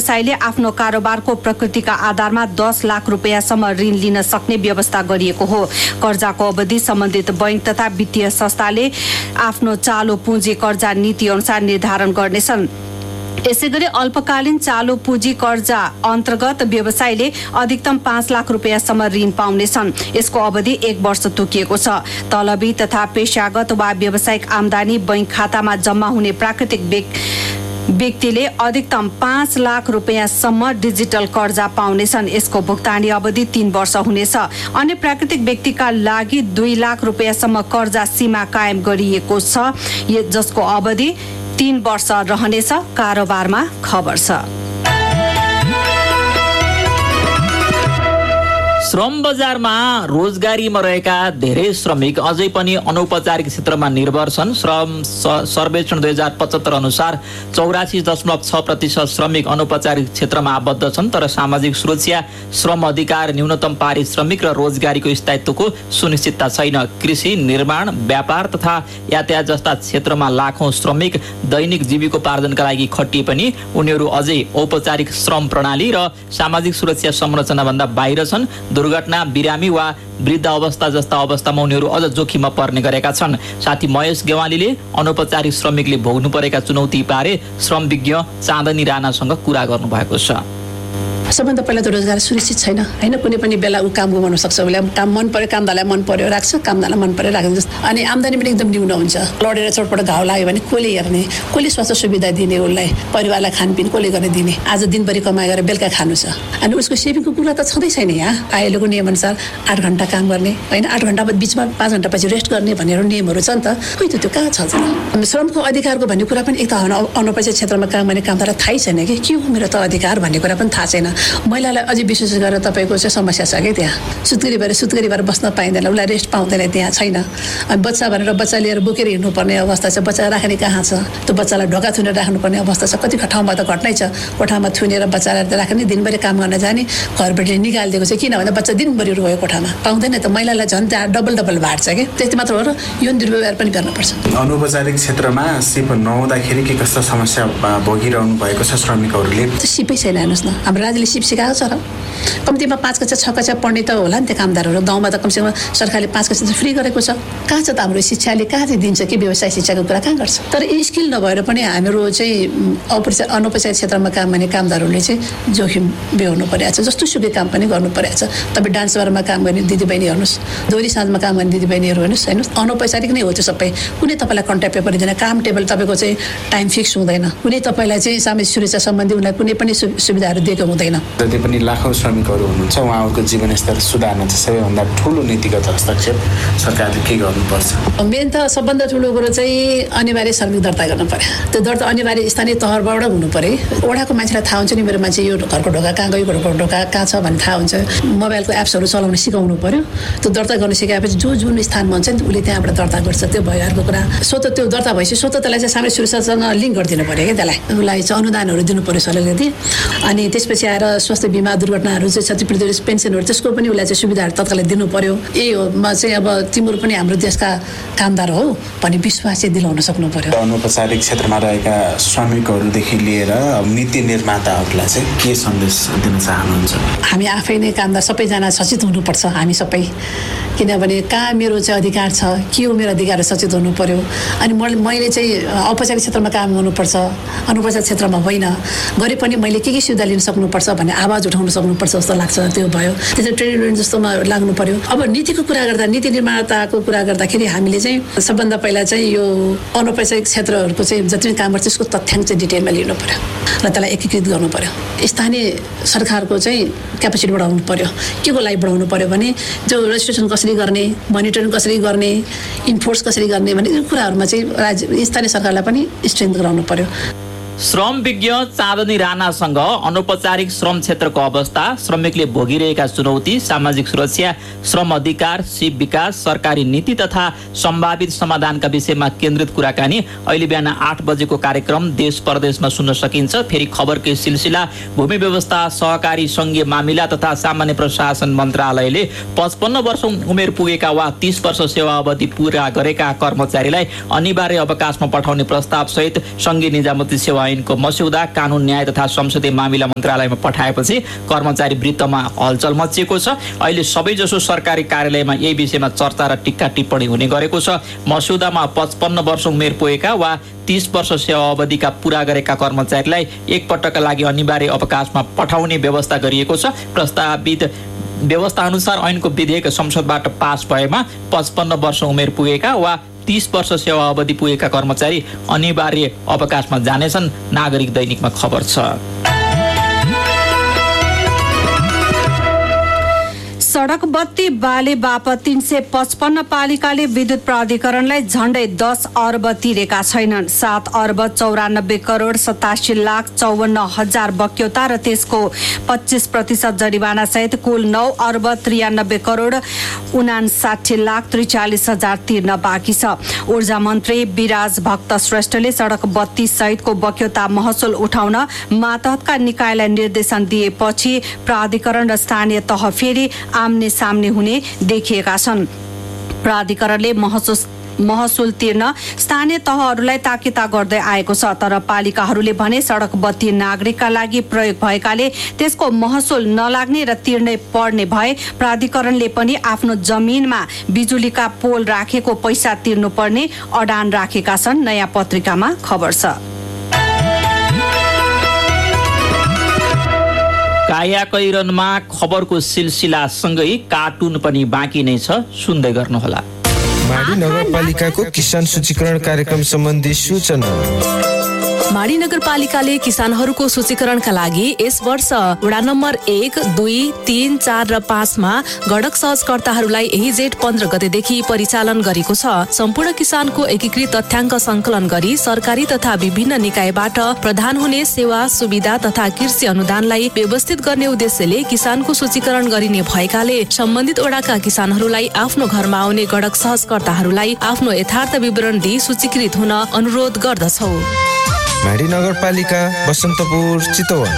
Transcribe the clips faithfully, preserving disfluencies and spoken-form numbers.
व्यवसायले आफ्नो कारोबारको प्रकृतिका आधारमा दस लाख रुपियाँसम्म ऋण लिन सक्ने व्यवस्था गरिएको हो। कर्जाको अवधि सम्बन्धित बैंक तथा वित्तीय संस्थाले आफ्नो चालु पुँजी कर्जा नीति अनुसार निर्धारण गर्नेछन्। यसैगरी अल्पकालीन चालु पुँजी कर्जा अन्तर्गत व्यवसायले अधिकतम पाँच लाख रुपियाँसम्म ऋण पाउनेछन्। यसको अवधि एक वर्ष तोकिएको छ। तलबी तथा पेशागत वा व्यावसायिक आमदानी बैंक खातामा जम्मा हुने प्राकृतिक व्यक्तिले अधिकतम पाँच लाख रुपियाँसम्म डिजिटल कर्जा पाउनेछन्। यसको भुक्तानी अवधि तीन वर्ष हुनेछ। अन्य प्राकृतिक व्यक्तिका लागि दुई लाख रुपियाँसम्म कर्जा सीमा कायम गरिएको छ, जसको अवधि तीन वर्ष रहनेछ। कारोबारमा खबर छ। श्रम बजारमा रोजगारीमा रहेका धेरै श्रमिक अझै पनि अनौपचारिक क्षेत्रमा निर्भर छन्। श्रम सर्वेक्षण दुई हजार पचहत्तर अनुसार चौरासी दशमलव छ प्रतिशत श्रमिक अनौपचारिक क्षेत्रमा आबद्ध छन्। तर सामाजिक सुरक्षा, श्रम अधिकार, न्यूनतम पारिश्रमिक र रोजगारीको स्थायित्वको सुनिश्चितता छैन। कृषि, निर्माण, व्यापार तथा यातायात जस्ता क्षेत्रमा लाखौं श्रमिक दैनिक जीविकोपार्जनका लागि खटिए पनि उनीहरू अझै औपचारिक श्रम प्रणाली र सामाजिक सुरक्षा संरचनाभन्दा बाहिर छन्। दुर्घटना, बिरामी वा वृद्ध अवस्था जस्ता अवस्थामा उनीहरू अझ जोखिममा पर्ने गरेका छन्। साथी महेश गेवालीले अनौपचारिक श्रमिकले भोग्नु परेका चुनौती बारे श्रम विज्ञ चाँदनी राणासँग कुरा गर्नुभएको छ। सबभन्दा पहिला त रोजगार सुरक्षित छैन हैन। कुनै पनि बेला ऊ काम गुमाउन सक्छ। उसले काम मन पर्यो, कामदारलाई मन पर्यो राख्छ, कामदारलाई मन पर्यो राख्छ। अनि आम्दानी पनि एकदम न्यून हुन्छ। लडेर चोटपट घाउ लाग्यो भने कसले हेर्ने, कसले स्वास्थ्य सुविधा दिने, उसलाई परिवारलाई खानपिन कसले गरेर दिने। आज दिनभरि कमाइ गरेर बेलुका खानु छ। अनि उसको सेभिङको कुरा त छँदै छैन। यहाँ आइएलको नियमअनुसार आठ घन्टा काम गर्ने होइन, आठ घन्टा बिचमा पाँच घन्टा पछि रेस्ट गर्ने भनेर नियमहरू छ नि त। खोइ त त्यो कहाँ छ त। श्रमको अधिकारको भन्ने कुरा पनि एक त अनौपचारिक क्षेत्रमा काम गर्ने कामदारलाई थाहै छैन कि के हो मेरो त अधिकार भन्ने कुरा पनि थाहा छैन। महिलालाई अझै विशेष गरेर तपाईँको चाहिँ समस्या छ कि त्यहाँ सुत्केरी भएर सुत्केरी भएर बस्न पाइँदैन, उसलाई रेस्ट पाउँदैन, त्यहाँ छैन। अनि बच्चा भनेर बच्चा लिएर बोकेर हिँड्नुपर्ने अवस्था छ। बच्चा राख्ने कहाँ छ? त्यो बच्चालाई ढोका थुनेर राख्नुपर्ने अवस्था छ। कति ठाउँमा त घट्नै छ। कोठामा थुनेर बच्चालाई राख्ने, दिनभरि काम गर्न जाने, घरबाट निकालिदिएको छ। किनभने बच्चा दिनभरि रोयो कोठामा, पाउँदैन त। महिलालाई झन् त्यहाँ डबल डबल भाट छ कि। त्यति मात्र हो र यौन दुर्व्यवहार पनि गर्नुपर्छ। अनौपचारिक क्षेत्रमा सिप नहुँदाखेरि के कस्तो समस्या भोगिरहनु भएको छ श्रमिकहरूले? सिपै छैन। हेर्नुहोस् न, हाम्रो राज्यले सिप सिकाएको छ र कम्तीमा पाँच कक्षा छ कक्षा पढ्ने त होला नि त्यो कामदारहरू। गाउँमा त कमसेकम सरकारले पाँच कक्षा फ्री गरेको छ। कहाँ छ त हाम्रो शिक्षाले? कहाँ चाहिँ दिन्छ कि व्यवसाय शिक्षाको कुरा कहाँ गर्छ? तर स्किल नभएर पनि हाम्रो चाहिँ औपचारिक अनौपचारिक क्षेत्रमा काम गर्ने कामदारहरूले चाहिँ जोखिम बेहोर्नु परेको छ। जस्तो सुकै काम पनि गर्नु परेको छ। तपाईँ डान्स बारमा काम गर्ने दिदीबहिनी हेर्नुहोस्, दोहोरी साँझमा काम गर्ने दिदीबहिनीहरू हेर्नुहोस् हेर्नुहोस् अनौपचारिक नै हो त्यो सबै। कुनै तपाईँलाई कन्ट्याक्ट पेपर दिँदैन, काम टेबल तपाईँको चाहिँ टाइम फिक्स हुँदैन, कुनै तपाईँलाई चाहिँ सामाजिक सुरक्षा सम्बन्धी उनीलाई कुनै पनि सुविधाहरू दिएको हुँदैन। जति पनि लाखौँ श्रमिकहरू हुनुहुन्छ उहाँहरूको जीवनस्तर सुधार्न चाहिँ सबैभन्दा ठुलो नीतिगत हस्तक्षेप सरकारले के गर्नुपर्छ? मेन त सबभन्दा ठुलो कुरो चाहिँ अनिवार्य श्रमिक दर्ता गर्नु पर्यो। त्यो दर्ता अनिवार्य स्थानीय तहबाट हुनु पर्यो। वडाको मान्छेलाई थाहा हुन्छ नि मेरो मान्छे यो घरको ढोका कहाँ गयो, घरको ढोका कहाँ छ भन्ने थाहा हुन्छ। मोबाइलको एप्सहरू चलाउन सिकाउनु पर्यो। त्यो दर्ता गर्न सिकाएपछि जो जुन स्थानमा हुन्छ नि उसले त्यहाँबाट दर्ता गर्छ। त्यो भयो अर्को कुरा। स्वत त्यो दर्ता भएपछि स्वत त्यसलाई चाहिँ सामाजिक सुरक्षासँग लिङ्क गरिदिनु पर्यो क्या। त्यसलाई उसलाई चाहिँ अनुदानहरू दिनु पर्यो सरकारले। अनि त्यसपछि आएर स्वास्थ्य बिमा, दुर्घटनाहरू चाहिँ क्षतिपूर्ति पेन्सनहरू त्यसको पनि उसलाई चाहिँ सुविधाहरू तत्कालै दिनु पर्यो। यही हो म चाहिँ अब तिम्रो पनि हाम्रो देशका कामदार हो भन्ने विश्वास चाहिँ दिलाउन सक्नु पर्यो। अनौपचारिक क्षेत्रमा रहेका श्रमिकहरूदेखि लिएर नीति निर्माताहरूलाई चाहिँ के सन्देश दिन चाहनुहुन्छ? हामी आफै नै कामदार सबैजना सचेत हुनुपर्छ। हामी सबै किनभने कहाँ मेरो चाहिँ अधिकार छ, के हो मेरो अधिकार सचेत हुनु पर्यो। अनि मैले चाहिँ औपचारिक क्षेत्रमा काम गर्नुपर्छ, अनौपचारिक क्षेत्रमा होइन। गरे पनि मैले के के सुविधा लिन सक्नुपर्छ भन्ने आवाज उठाउन सक्नुपर्छ जस्तो लाग्छ। त्यो भयो। त्यसरी ट्रेड युनियन जस्तोमा लाग्नु पर्यो। अब नीतिको कुरा गर्दा, नीति निर्माताको कुरा गर्दाखेरि हामीले चाहिँ सबभन्दा पहिला चाहिँ यो अनौपचारिक क्षेत्रहरूको चाहिँ जति पनि काम गर्छ त्यसको तथ्याङ्क चाहिँ डिटेलमा लिनु पर्यो र त्यसलाई एकीकृत गर्नु पर्यो। स्थानीय सरकारको चाहिँ क्यापेसिटी बढाउनु पर्यो। के को लागि बढाउनु पर्यो भने जो रेजिस्ट्रेसन कसरी गर्ने, मोनिटरिङ कसरी गर्ने, इन्फोर्स कसरी गर्ने भन्ने कुराहरूमा चाहिँ राज्य स्थानीय सरकारलाई पनि स्ट्रेन्थ गराउनु पर्यो। श्रम विज्ञ चाँदनी राणासँग अनौपचारिक श्रम क्षेत्रको अवस्था, श्रमिकले भोगिरहेका चुनौती, सामाजिक सुरक्षा, श्रम अधिकार, सिप विकास, सरकारी नीति तथा सम्भावित समाधानका विषयमा केन्द्रित कुराकानी अहिले बिहान आठ बजेको कार्यक्रम देश परदेशमा सुन्न सकिन्छ। फेरि खबरकै सिलसिला भूमि व्यवस्था, सहकारी संघीय मामिला तथा सामान्य प्रशासन मन्त्रालयले पचपन्न वर्ष उमेर पुगेका वा तीस वर्ष सेवा अवधि पूरा गरेका कर्मचारीलाई अनिवार्य अवकाशमा पठाउने प्रस्ताव सहित संघीय निजामती सेवा ऐनको मस्यौदा कानुन न्याय तथा संसदीय मामिला मन्त्रालयमा पठाएपछि कर्मचारी वृत्तमा हलचल मचिएको छ। अहिले सबैजसो सरकारी कार्यालयमा यही विषयमा चर्चा र टिक्का टिप्पणी हुने गरेको छ। मस्यौदामा पचपन्न वर्ष उमेर पुगेका वा तीस वर्ष सेवा अवधिका पूरा गरेका कर्मचारीलाई एकपटकका लागि अनिवार्य अवकाशमा पठाउने व्यवस्था गरिएको छ। प्रस्तावित व्यवस्था अनुसार ऐनको विधेयक संसदबाट पास भएमा पचपन्न वर्ष उमेर पुगेका वा तीस वर्ष सेवा अवधि पुगेका कर्मचारी अनिवार्य अवकाशमा जानेछन्। नागरिक दैनिकमा खबर छ। सडक बत्ती बाले बापत तीन सय पचपन्न पालिकाले विद्युत प्राधिकरणलाई झण्डै दस अर्ब तिरेका छैनन्। सात अर्ब चौरानब्बे करोड सतासी लाख चौवन्न हजार बक्यौता र त्यसको पच्चिस प्रतिशत जरिवाना सहित कुल नौ अर्ब त्रियानब्बे करोड उनासाठी लाख त्रिचालिस हजार तिर्न बाँकी छ। ऊर्जा मन्त्री विराज भक्त श्रेष्ठले सडक बत्ती सहितको बक्यौता महसुल उठाउन मातहतका निकायलाई निर्देशन दिएपछि प्राधिकरण र स्थानीय तह फेरि आम्ने सामने हुने देखिएका छन्। प्राधिकरणले महसुस महसुल तिर्न स्थानीय तहहरूलाई ताकिता गर्दै आएको छ, तर पालिकाहरूले भने सडक बत्ती नागरिकका लागि प्रयोग भएकाले त्यसको महसुल नलाग्ने र तिर्नै पर्ने भए प्राधिकरणले पनि आफ्नो जमिनमा बिजुलीका पोल राखेको पैसा तिर्नुपर्ने अडान राखेका छन्। नयाँ पत्रिकामा खबर छ। काया कैरनमा खबरको सिलसिलासँगै कार्टुन पनि बाँकी नै छ, सुन्दै गर्नुहोला। माडी नगरपालिकाको किसान सूचीकरण कार्यक्रम सम्बन्धी सूचना। माडी नगरपालिकाले किसानहरूको सूचीकरणका लागि यस वर्ष वडा नम्बर एक दुई तीन चार र पाँचमा गडक सहजकर्ताहरूलाई यही जेठ पन्ध्र गतेदेखि परिचालन गरेको छ। सम्पूर्ण किसानको एकीकृत तथ्याङ्क संकलन गरी सरकारी तथा विभिन्न निकायबाट प्रदान हुने सेवा सुविधा तथा कृषि अनुदानलाई व्यवस्थित गर्ने उद्देश्यले किसानको सूचीकरण गरिने भएकाले सम्बन्धित वडाका किसानहरूलाई आफ्नो घरमा आउने गडक सहजकर्ताहरूलाई आफ्नो यथार्थ विवरण दिई सूचीकृत हुन अनुरोध गर्दछौ। माडी नगरपालिका Basantapur Chitwan.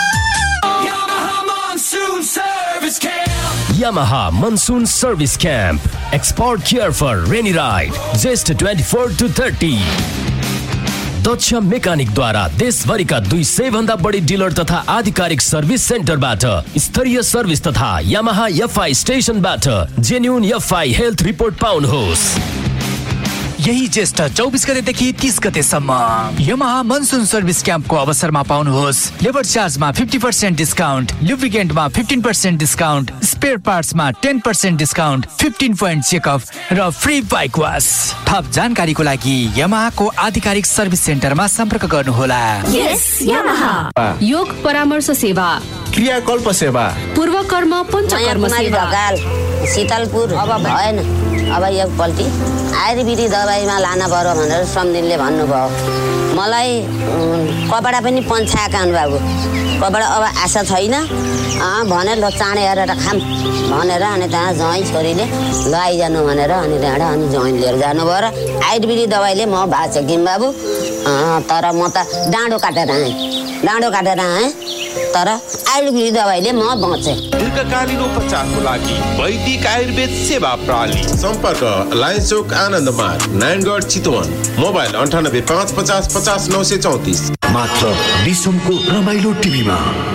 Yamaha Monsoon Service Camp. Expert care for rainy ride. Just twenty-four to thirty. दक्ष मेकानिकद्वारा देशभरिका दुई सय भन्दा बढी डिलर तथा आधिकारिक सर्भिस सेन्टरबाट स्तरीय सर्भिस तथा यामाहा एफआई स्टेशनबाट जेन्युन एफआई हेल्थ रिपोर्ट पाउनुहोस्। यही ज्येष्ठ चौबिस गतेदेखि तीस गतेसम्म यमाहा मनसुन सर्भिस क्याम्पको अवसरमा पाउनुहोस् labour चार्जमा fifty percent discount, लुब्रिकेन्टमा fifteen percent discount, spare पार्ट्समा ten percent discount, fifteen point checkup र फ्री बाइक वास। थप जानकारीको लागि यमाहाको आधिकारिक सर्भिस सेन्टरमा सम्पर्क गर्नुहोला। यस यमाहा योग परामर्श सेवा, क्रियाकल्प सेवा, पूर्व कर्म पञ्चकर्म सेवा। शीतलपुर अब भएन, अब यो पल्टी आयुर्वेदिक दबाईमा लान पर्यो भनेर सम्दिनले भन्नुभयो। मलाई कपडा पनि पन्छाएका बाबु, कपडा अब आशा छैन भनेर ल चाँडै हेरेर खाम भनेर अनि त्यहाँ ज्वाइँ छोरीले लैजानु भनेर अनि त्यहाँबाट अनि ज्वाइँ लिएर जानुभयो र आयुर्वेदिक दबाईले म बाँचेँ किम बाबु। तर म त डाँडो काटेर आएँ डाँडो काटेर आएँ तर आयुर्वेदिक दबाईले म बचेँ। दीर्घकालीन उपचारको लागि वैदिक आयुर्वेद सेवा प्रणाली सम्पर्क लायन्स चौक आनन्द मार्ग नारायणगढ चितवन। मोबाइल अन्ठानब्बे पाँच पचास पचास नौ सय चौतिस। मात्र डिसमको रमाइलो टिभीमा।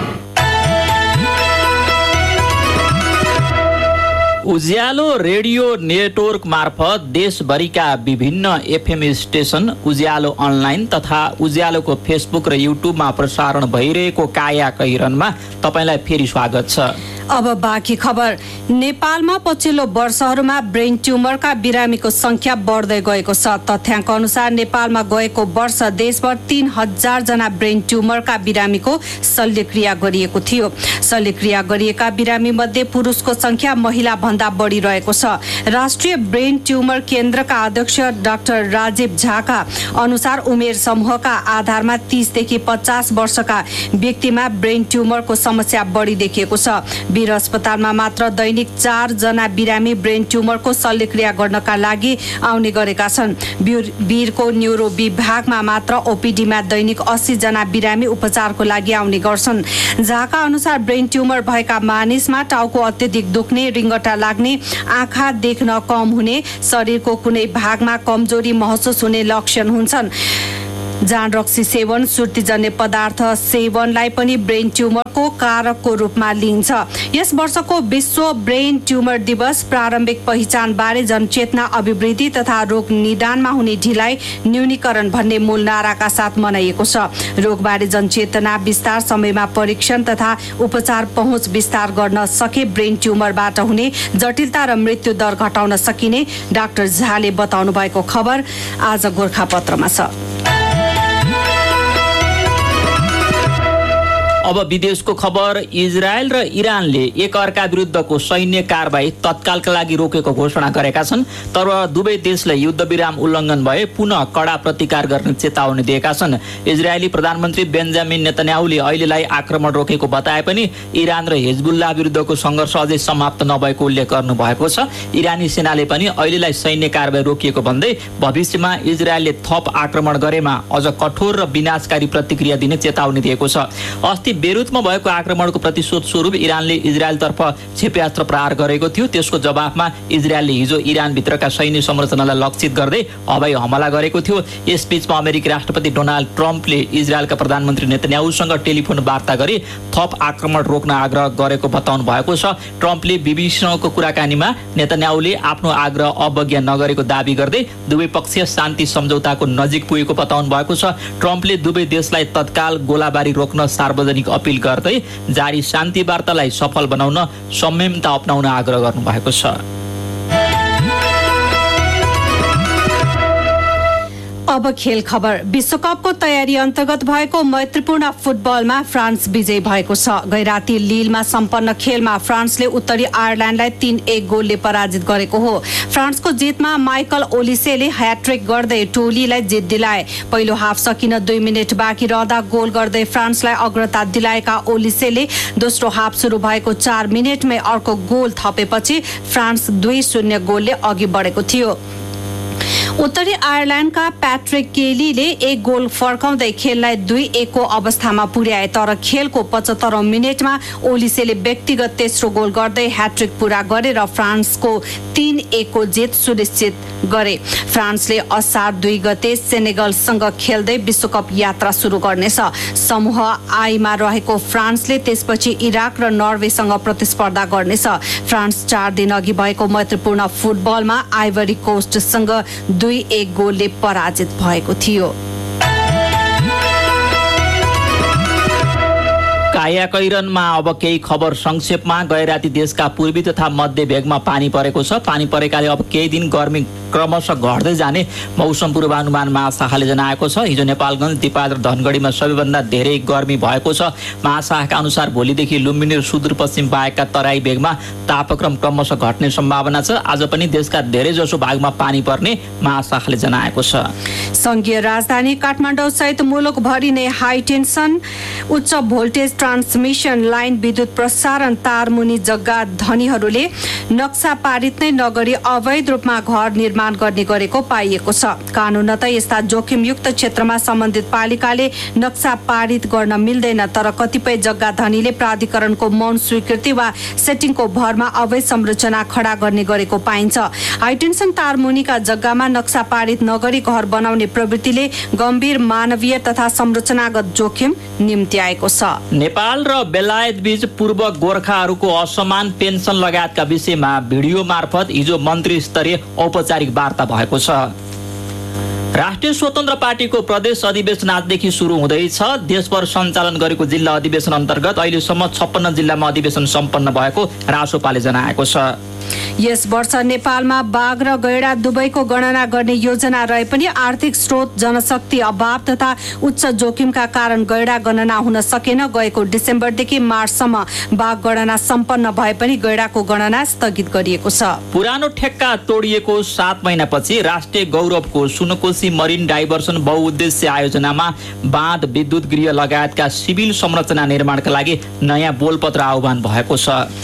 उज्यालो रेडियो नेटवर्क मार्फत देशभरिका विभिन्न एफएम स्टेशन, उज्यालो अनलाइन तथा उज्यालोको फेसबुक र युट्युबमा प्रसारण भइरहेको काया कैरनमा तपाईलाई फेरि स्वागत छ। अब बाँकी खबर। नेपालमा पछिल्लो वर्षहरूमा ब्रेन ट्युमरका बिरामीको संख्या बढ्दै गएको छ। तथ्याङ्क अनुसार नेपालमा गएको वर्ष देशभर तीन हजार जना ब्रेन ट्युमरका बिरामीको शल्यक्रिया गरिएको थियो। शल्यक्रिया गरिएका बिरामी मध्ये पुरुषको संख्या महिला भन्दा बढी रहेको छ। राष्ट्रिय ब्रेन ट्युमर केन्द्रका अध्यक्ष डाक्टर राजीव झाका अनुसार उमेर समूहका आधारमा तीसदेखि पचास वर्षका व्यक्तिमा ब्रेन ट्युमरको समस्या बढी देखिएको छ। वीर अस्पतालमा मात्र दैनिक चार जना बिरामी ब्रेन ट्युमरको शल्यक्रिया गर्नका लागि आउने गरेका छन्। वीरको न्युरो विभागमा मात्र ओपीडीमा दैनिक अस्सी जना बिरामी उपचारको लागि आउने गर्छन्। झाका अनुसार ब्रेन ट्युमर भएका मानिसमा टाउको अत्यधिक दुख्ने, रिङ्गटा लाग्ने, आँखा देख्न कम हुने, शरीरको कुनै भागमा कमजोरी महसुस हुने लक्षण हुन्छन्। जान रक्सी सेवन सुर्तीजन्य पदार्थ सेवनलाई पनि ब्रेन ट्युमरको कारकको रूपमा लिइन्छ। यस वर्षको विश्व ब्रेन ट्युमर दिवस प्रारम्भिक पहिचानबारे जनचेतना अभिवृद्धि तथा रोग निदानमा हुने ढिलाइ न्यूनीकरण भन्ने मूल नाराका साथ मनाइएको छ। रोगबारे जनचेतना विस्तार, समयमा परीक्षण तथा उपचार पहुँच विस्तार गर्न सके ब्रेन ट्युमरबाट हुने जटिलता र मृत्यु दर घटाउन सकिने डाक्टर झाले बताउनु भएको खबर आज गोरखापत्रमा छ। अब विदेशको खबर। इजरायल र इरानले एक अर्का विरुद्धको सैन्य कारबाही तत्कालका लागि रोकेको घोषणा गरेका छन्, तर दुवै देशले युद्धविराम उल्लङ्घन भए पुनः कडा प्रतिकार गर्ने चेतावनी दिएका छन्। इजरायली प्रधानमन्त्री बेन्जामिन नेतन्याहुले अहिलेलाई आक्रमण रोकेको बताए पनि इरान र हिजबुल्लाह विरुद्धको सङ्घर्ष अझै समाप्त नभएको उल्लेख गर्नुभएको छ। इरानी सेनाले पनि अहिलेलाई सैन्य कारबाही रोकिएको भन्दै भविष्यमा इजरायलले थप आक्रमण गरेमा अझ कठोर र विनाशकारी प्रतिक्रिया दिने चेतावनी दिएको छ। अस्ति बेरुतमा भएको आक्रमणको प्रतिशोध स्वरूप इरानले इजरायलतर्फ क्षेप्यास्त्र प्रहार गरेको थियो। त्यसको जवाफमा इजरायलले हिजो इरानभित्रका सैन्य संरचनालाई लक्षित गर्दै हवाई हमला गरेको थियो। यसबीचमा अमेरिकी राष्ट्रपति डोनाल्ड ट्रम्पले इजरायलका प्रधानमन्त्री नेतन्याहुसँग टेलिफोन वार्ता गरी थप आक्रमण रोक्न आग्रह गरेको बताउनु भएको छ। ट्रम्पले बीबीसीसँगको कुराकानीमा नेतन्याहुले आफ्नो आग्रह अवज्ञा नगरेको दावी गर्दै दुवै पक्षीय शान्ति सम्झौताको नजिक पुगेको बताउनु भएको छ। ट्रम्पले दुवै देशलाई तत्काल गोलाबारी रोक्न सार्वजनिक अपील गर्दै जारी शान्ति वार्तालाई सफल बनाउन संयमता अपनाउन आग्रह गर्नुभएको छ। अब खेल खबर। विश्वकपको तयारी अन्तर्गत भएको मैत्रीपूर्ण फुटबलमा फ्रान्स विजयी भएको छ। गैराती लीलमा सम्पन्न खेलमा फ्रान्सले उत्तरी आयरल्यान्डलाई तीन एक गोलले पराजित गरेको हो। फ्रान्सको जितमा माइकल ओलिसेले ह्याट्रिक गर्दै टोलीलाई जित दिलाए। पहिलो हाफ सकिन दुई मिनट बाँकी रहँदा गोल गर्दै फ्रान्सलाई अग्रता दिलाएका ओलिसेले दोस्रो हाफ सुरु भएको चार मिनटमै अर्को गोल थपेपछि फ्रान्स दुई शून्य गोलले अघि बढेको थियो। उत्तरी आयरल्यान्डका प्याट्रिक केलीले एक गोल फर्काउँदै खेललाई दुई एकको अवस्थामा पुर्याए, तर खेलको पचहत्तरौं मिनटमा ओलिसेले व्यक्तिगत तेस्रो गोल गर्दै ह्याट्रिक पूरा गरेर फ्रान्सको तीन एकको जित सुनिश्चित गरे। फ्रान्सले असार दुई गते सेनेगलसँग खेल्दै विश्वकप यात्रा सुरु गर्नेछ। समूह आईमा रहेको फ्रान्सले त्यसपछि इराक र नर्वेसँग प्रतिस्पर्धा गर्नेछ। फ्रान्स चार दिन अघि भएको मैत्रीपूर्ण फुटबलमा आइभरी कोस्टसँग दुई एक गोलले पराजित भएको थियो। कायाकैरनमा अब केही खबर संक्षेपमा। गैराती देशका पूर्वी तथा मध्य भेगमा पानी परेको छ। पानी परेकाले अब केही दिन गर्मी क्रमशः घट्दै जाने मौसम पूर्वानुमान महाशाखाले जनाएको छ। हिजो नेपालगञ्ज, दिपाल र धनगढीमा सबैभन्दा धेरै गर्मी भएको छ। महाशाखाका अनुसार भोलिदेखि लुम्बिनी र सुदूरपश्चिम बाहेकका तराई भेगमा तापक्रम क्रमशः घट्ने सम्भावना छ। आज पनि देशका धेरैजसो भागमा पानी पर्ने महाशाखाले जनाएको छ। संघीय राजधानी काठमाडौँ सहित मुलुकभरि नै हाई टेन्सन उच्च भोल्टेज ट्रान्समिसन लाइन विद्युत प्रसारण तारमुनि जग्गा धनीहरूले नक्सा पारित नै नगरी अवैध रूपमा घर निर्माण गर्ने गरेको पाइएको छ। कानूनत यस्ता जोखिमयुक्त क्षेत्रमा सम्बन्धित पालिकाले नक्सा पारित गर्न मिल्दैन, तर कतिपय जग्गा धनीले प्राधिकरणको मौन स्वीकृति वा सेटिङको भरमा अवैध संरचना खडा गर्ने गरेको पाइन्छ। हाइटेन्सन तारमुनिका जग्गामा नक्सा पारित नगरी घर बनाउने प्रवृत्तिले गम्भीर मानवीय तथा संरचनागत जोखिम निम्त्याएको छ। नेपाल र बेलायत बीच पूर्व गोर्खाहरूको असमान पेन्सन लगायतका विषयमा भिडियो मार्फत हिजो मन्त्री स्तरीय औपचारिक वार्ता भएको छ। राष्ट्रिय स्वतन्त्र पार्टीको प्रदेश अधिवेशन आजदेखि सुरु हुँदैछ। देशभर सञ्चालन गरेको जिल्ला अधिवेशन अन्तर्गत अहिलेसम्म छप्पन्न जिल्लामा अधिवेशन सम्पन्न भएको रासोपाले जनाएको छ। यस वर्ष नेपालमा बाघ र गैंडा दुवैको गणना गर्ने योजना रहे पनि आर्थिक स्रोत, जनशक्ति अभाव तथा उच्च जोखिमका कारण गैंडा गणना हुन सकेन। गएको डिसेम्बरदेखि मार्चसम्म बाघ गणना सम्पन्न भए पनि गैंडाको गणना स्थगित गरिएको छ। पुरानो ठेक्का तोडिएको सात महिनापछि राष्ट्रिय गौरवको सुनकोशी मरिन डाइभर्सन बहुउद्देश्य आयोजनामा बाँध, विद्युत गृह लगायतका सिभिल संरचना निर्माणका लागि नयाँ बोलपत्र आह्वान भएको छ।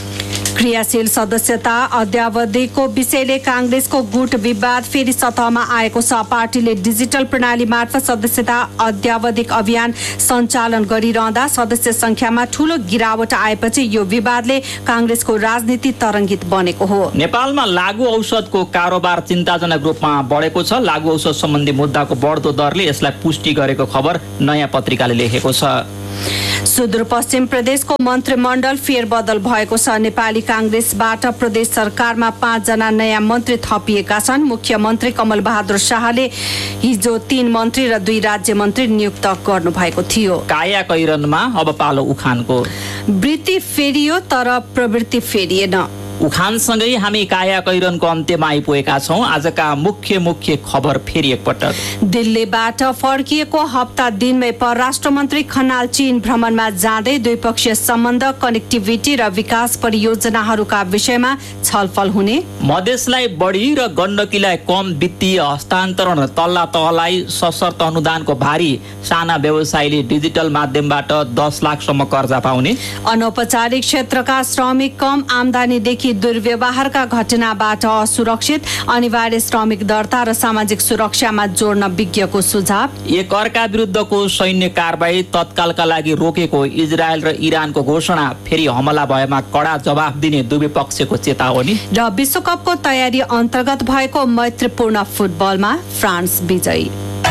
क्रियाशील सदस्यता अद्यावधिको विषयले कांग्रेसको गुट विवाद फेरि सतहमा आएको छ। पार्टीले डिजिटल प्रणाली मार्फत सदस्यता अद्यावधिक अभियान सञ्चालन गरिरहँदा सदस्य संख्यामा ठूलो गिरावट आएपछि यो विवादले कांग्रेसको राजनीति तरङ्गित बनेको हो। नेपालमा लागू औषधको कारोबार चिन्ताजनक रूपमा बढेको छ। लागू औषध सम्बन्धी मुद्दाको बढ्दो दरले यसलाई पुष्टि गरेको खबर नयाँ पत्रिकाले लेखेको छ। सुदूरपश्चिम प्रदेशको मन्त्रीमण्डल फेरबदल भएको छ। नेपाली कांग्रेसबाट प्रदेश सरकारमा पाँचजना नयाँ मन्त्री थपिएका छन्। मुख्यमन्त्री कमल बहादुर शाहले हिजो तीन मन्त्री र दुई राज्य मन्त्री नियुक्त गर्नु भएको थियो। काया कैरनमा अब पालो उखानको। वृत्ति फेरियो तर प्रवृत्ति फेरिएन। उखानसँगै हामी काया कैरनको अन्त्यमा आइपुगेका छौं। आजका मुख्य मुख्य खबर फेरि एकपटक। दिल्लीबाट फर्किएको हप्ता दिनमै परराष्ट्र मन्त्री खनाल चीन भ्रमणमा जाँदै द्विपक्षीय सम्बन्ध, कनेक्टिभिटी र विकास परियोजनाहरूका विषयमा छलफल हुने। मधेसलाई बढी र गण्डकीलाई कम वित्तीय हस्तान्तरण, तल्ला तहलाई सशर्त अनुदानको भारी, साना व्यवसायीले डिजिटल माध्यमबाट दस लाखसम्म कर्जा पाउने। अनौपचारिक क्षेत्रका श्रमिक कम आमदानीदेखि दुर्व्यवहारका घटनाबाट असुरक्षित, अनिवार्य श्रमिक दर्ता र सामाजिक सुरक्षामा जोड्न विज्ञको सुझाव। एक अर्का विरुद्धको सैन्य कारबाही तत्कालका लागि रोकेको इजरायल र इरानको घोषणा। फेरि हमला भएमा कडा जवाफ दिने दुवै पक्षको चेतावनी। र विश्वकपको तयारी अन्तर्गत भएको मैत्रीपूर्ण फुटबलमा फ्रान्स विजयी।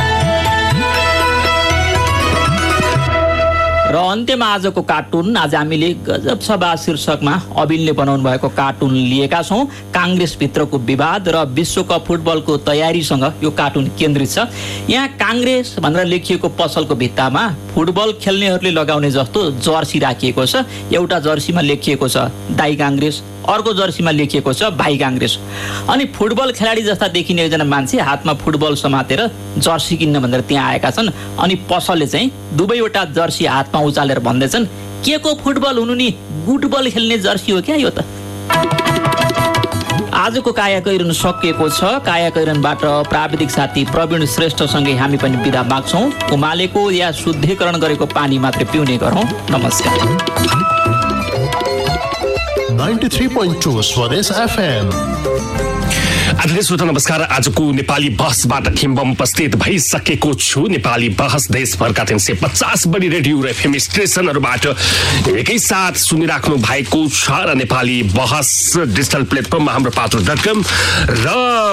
र अन्त्यमा आजको कार्टुन। आज हामीले गजब सभा शीर्षकमा अबिलले बनाउनु भएको कार्टुन लिएका छौं। कांग्रेस भित्रको विवाद र विश्वकप फुटबलको तयारीसँग यो कार्टुन केन्द्रित छ। यहाँ कांग्रेस भनेर लेखिएको पसलको भित्तामा फुटबल खेल्नेहरूले लगाउने जस्तो जर्सी राखिएको छ। एउटा जर्सीमा लेखिएको छ दाई कांग्रेस, अर्को जर्सीमा लेखिएको छ भाइ कांग्रेस। अनि फुटबल खेलाडी जस्ता देखिने एकजना मान्छे हातमा फुटबल समातेर जर्सी किन्न भनेर त्यहाँ आएका छन्। अनि पसलले चाहिँ दुवैवटा जर्सी हातमा उचालेर भन्दैछन्, के को फुटबल हुनु नि, गुटबल खेल्ने जर्सी हो क्या यो त। आजको काया कैरन सकिएको छ। काया कैरनबाट प्राविधिक साथी प्रवीण श्रेष्ठसँगै हामी पनि बिदा माग्छौँ। उमालेको या शुद्धिकरण गरेको पानी मात्रै पिउने गरौँ। नमस्कार। ninety-three point two स्वदेश एफएम। आदरणीय श्रोता नमस्कार। आजको नेपाली बहसबाट खिम्बम उपस्थित भइसकेको छु। नेपाली बहस देशभरका तीन सय पचास बढी रेडियो र एफएम स्टेसनहरूबाट एकैसाथ सुनिराख्नु भएको छ र नेपाली बहस डिजिटल प्लेटफर्ममा हाम्रो पात्रो डट कम र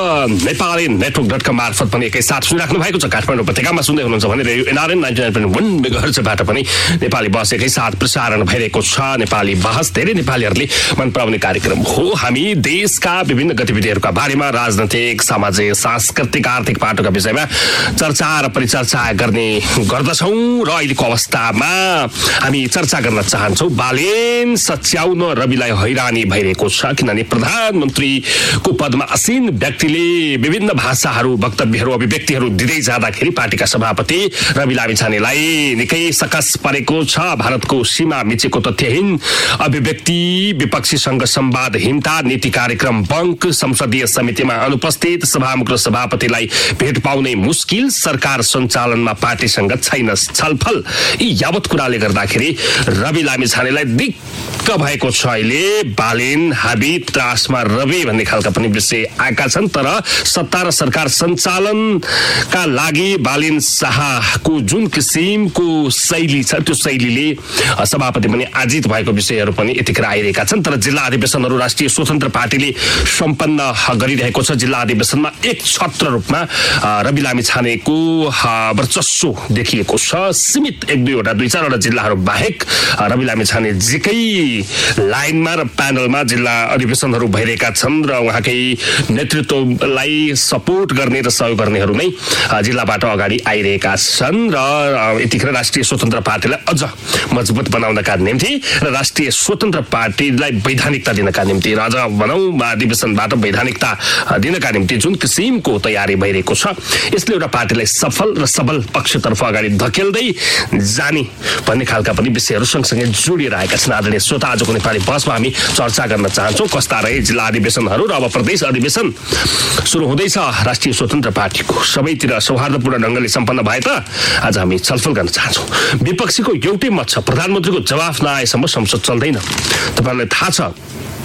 नेपाली नेटवर्क डट कम मार्फत पनि एकैसाथ सुनिराख्नु भएको छ। काठमाडौँ उपत्यकामा सुन्दै हुनुहुन्छ भने radio NRN ninety nine point वन मेगाहर्जबाट पनि नेपाली बहस एकैसाथ प्रसारण भइरहेको छ। नेपाली बहस धेरै नेपालीहरूले मन पराउने कार्यक्रम हो। हामी देशका विभिन्न गतिविधिहरूका बारेमा, राजनैतिक, सामाजिक, सांस्कृतिक, आर्थिक पाटोका विषयमा चर्चा र परिचर्चा गर्ने गर्दछौँ। र अहिलेको अवस्थामा हामी चर्चा गर्न चाहन्छौँ बालेन सच्याउन रविलाई हैरानी भइरहेको छ। किनभने प्रधानमन्त्रीको पदमा आसीन व्यक्तिले विभिन्न भाषाहरू, वक्तव्यहरू, अभिव्यक्तिहरू दिँदै जाँदाखेरि पार्टीका सभापति रवि लामिछानेलाई निकै सकस परेको छ। भारतको सीमा मिचेको तथ्यहीन अभिव्यक्ति, विपक्षीसँग संवादहीनता, नीति कार्यक्रम बङ्क, संसदीय समितिमा अनुपस्थित, सभामुख र सभापतिलाई भेट पाउने मुस्किल, सरकार सञ्चालनमा पार्टीसँग छैन छलफल, यी यावत कुराले गर्दाखेरि रवि लामिछानेलाई दिक्क भएको छ। अहिले बालेन हाबी त्रासमा रवि भन्ने खालका पनि विषय आएका छन्। तर सत्ता र सरकार सञ्चालनका लागि बालेन शाहको जुन किसिमको शैली छ त्यो शैलीले सभापति पनि आजित भएको विषयहरू पनि यतिखेर आइरहेका छन्। तर जिल्ला अधिवेशनहरू राष्ट्रिय स्वतन्त्र पार्टीले सम्पन्न गरिरहेको छ। जिल्ला अधिवेशनमा एक छत्र रूपमा रवि लामिछानेको वर्चस्व देखिएको छ। सीमित एक दुईवटा दुई चारवटा जिल्लाहरू बाहेक रवि लामिछाने जेकै लाइनमा र प्यानलमा जिल्ला अधिवेशनहरू भइरहेका छन् र उहाँकै नेतृत्वलाई सपोर्ट गर्ने र सहयोग गर्नेहरू नै जिल्लाबाट अगाडि आइरहेका छन्। र यतिखेर राष्ट्रिय स्वतन्त्र पार्टीलाई अझ मजबुत बनाउनका निम्ति र राष्ट्रिय स्वतन्त्र पार्टीलाई वैधानिकता दिनका निम्ति, र अझ भनौँ अधिवेशनबाट वैधानिकता दिनका निम्ति जुन किसिमको तयारी भइरहेको छ, यसले एउटा पार्टीलाई सफल र सबल पक्षतर्फ अगाडि धकेल्दै जाने भन्ने खालका पनि विषयहरू सँगसँगै जोडिएर आएका छन्। आदरणीय श्रोता, आजको नेपाली बहसमा हामी चर्चा गर्न चाहन्छौँ कस्ता रहे जिल्ला अधिवेशनहरू र अब प्रदेश अधिवेशन सुरु हुँदैछ। राष्ट्रिय स्वतन्त्र पार्टीको सबैतिर सौहार्दपूर्ण ढङ्गले सम्पन्न भए त आज हामी छलफल गर्न चाहन्छौँ। विपक्षीको एउटै मत छ, प्रधानमन्त्रीको जवाफ नआएसम्म संसद चल्दैन। तपाईँहरूलाई थाहा छ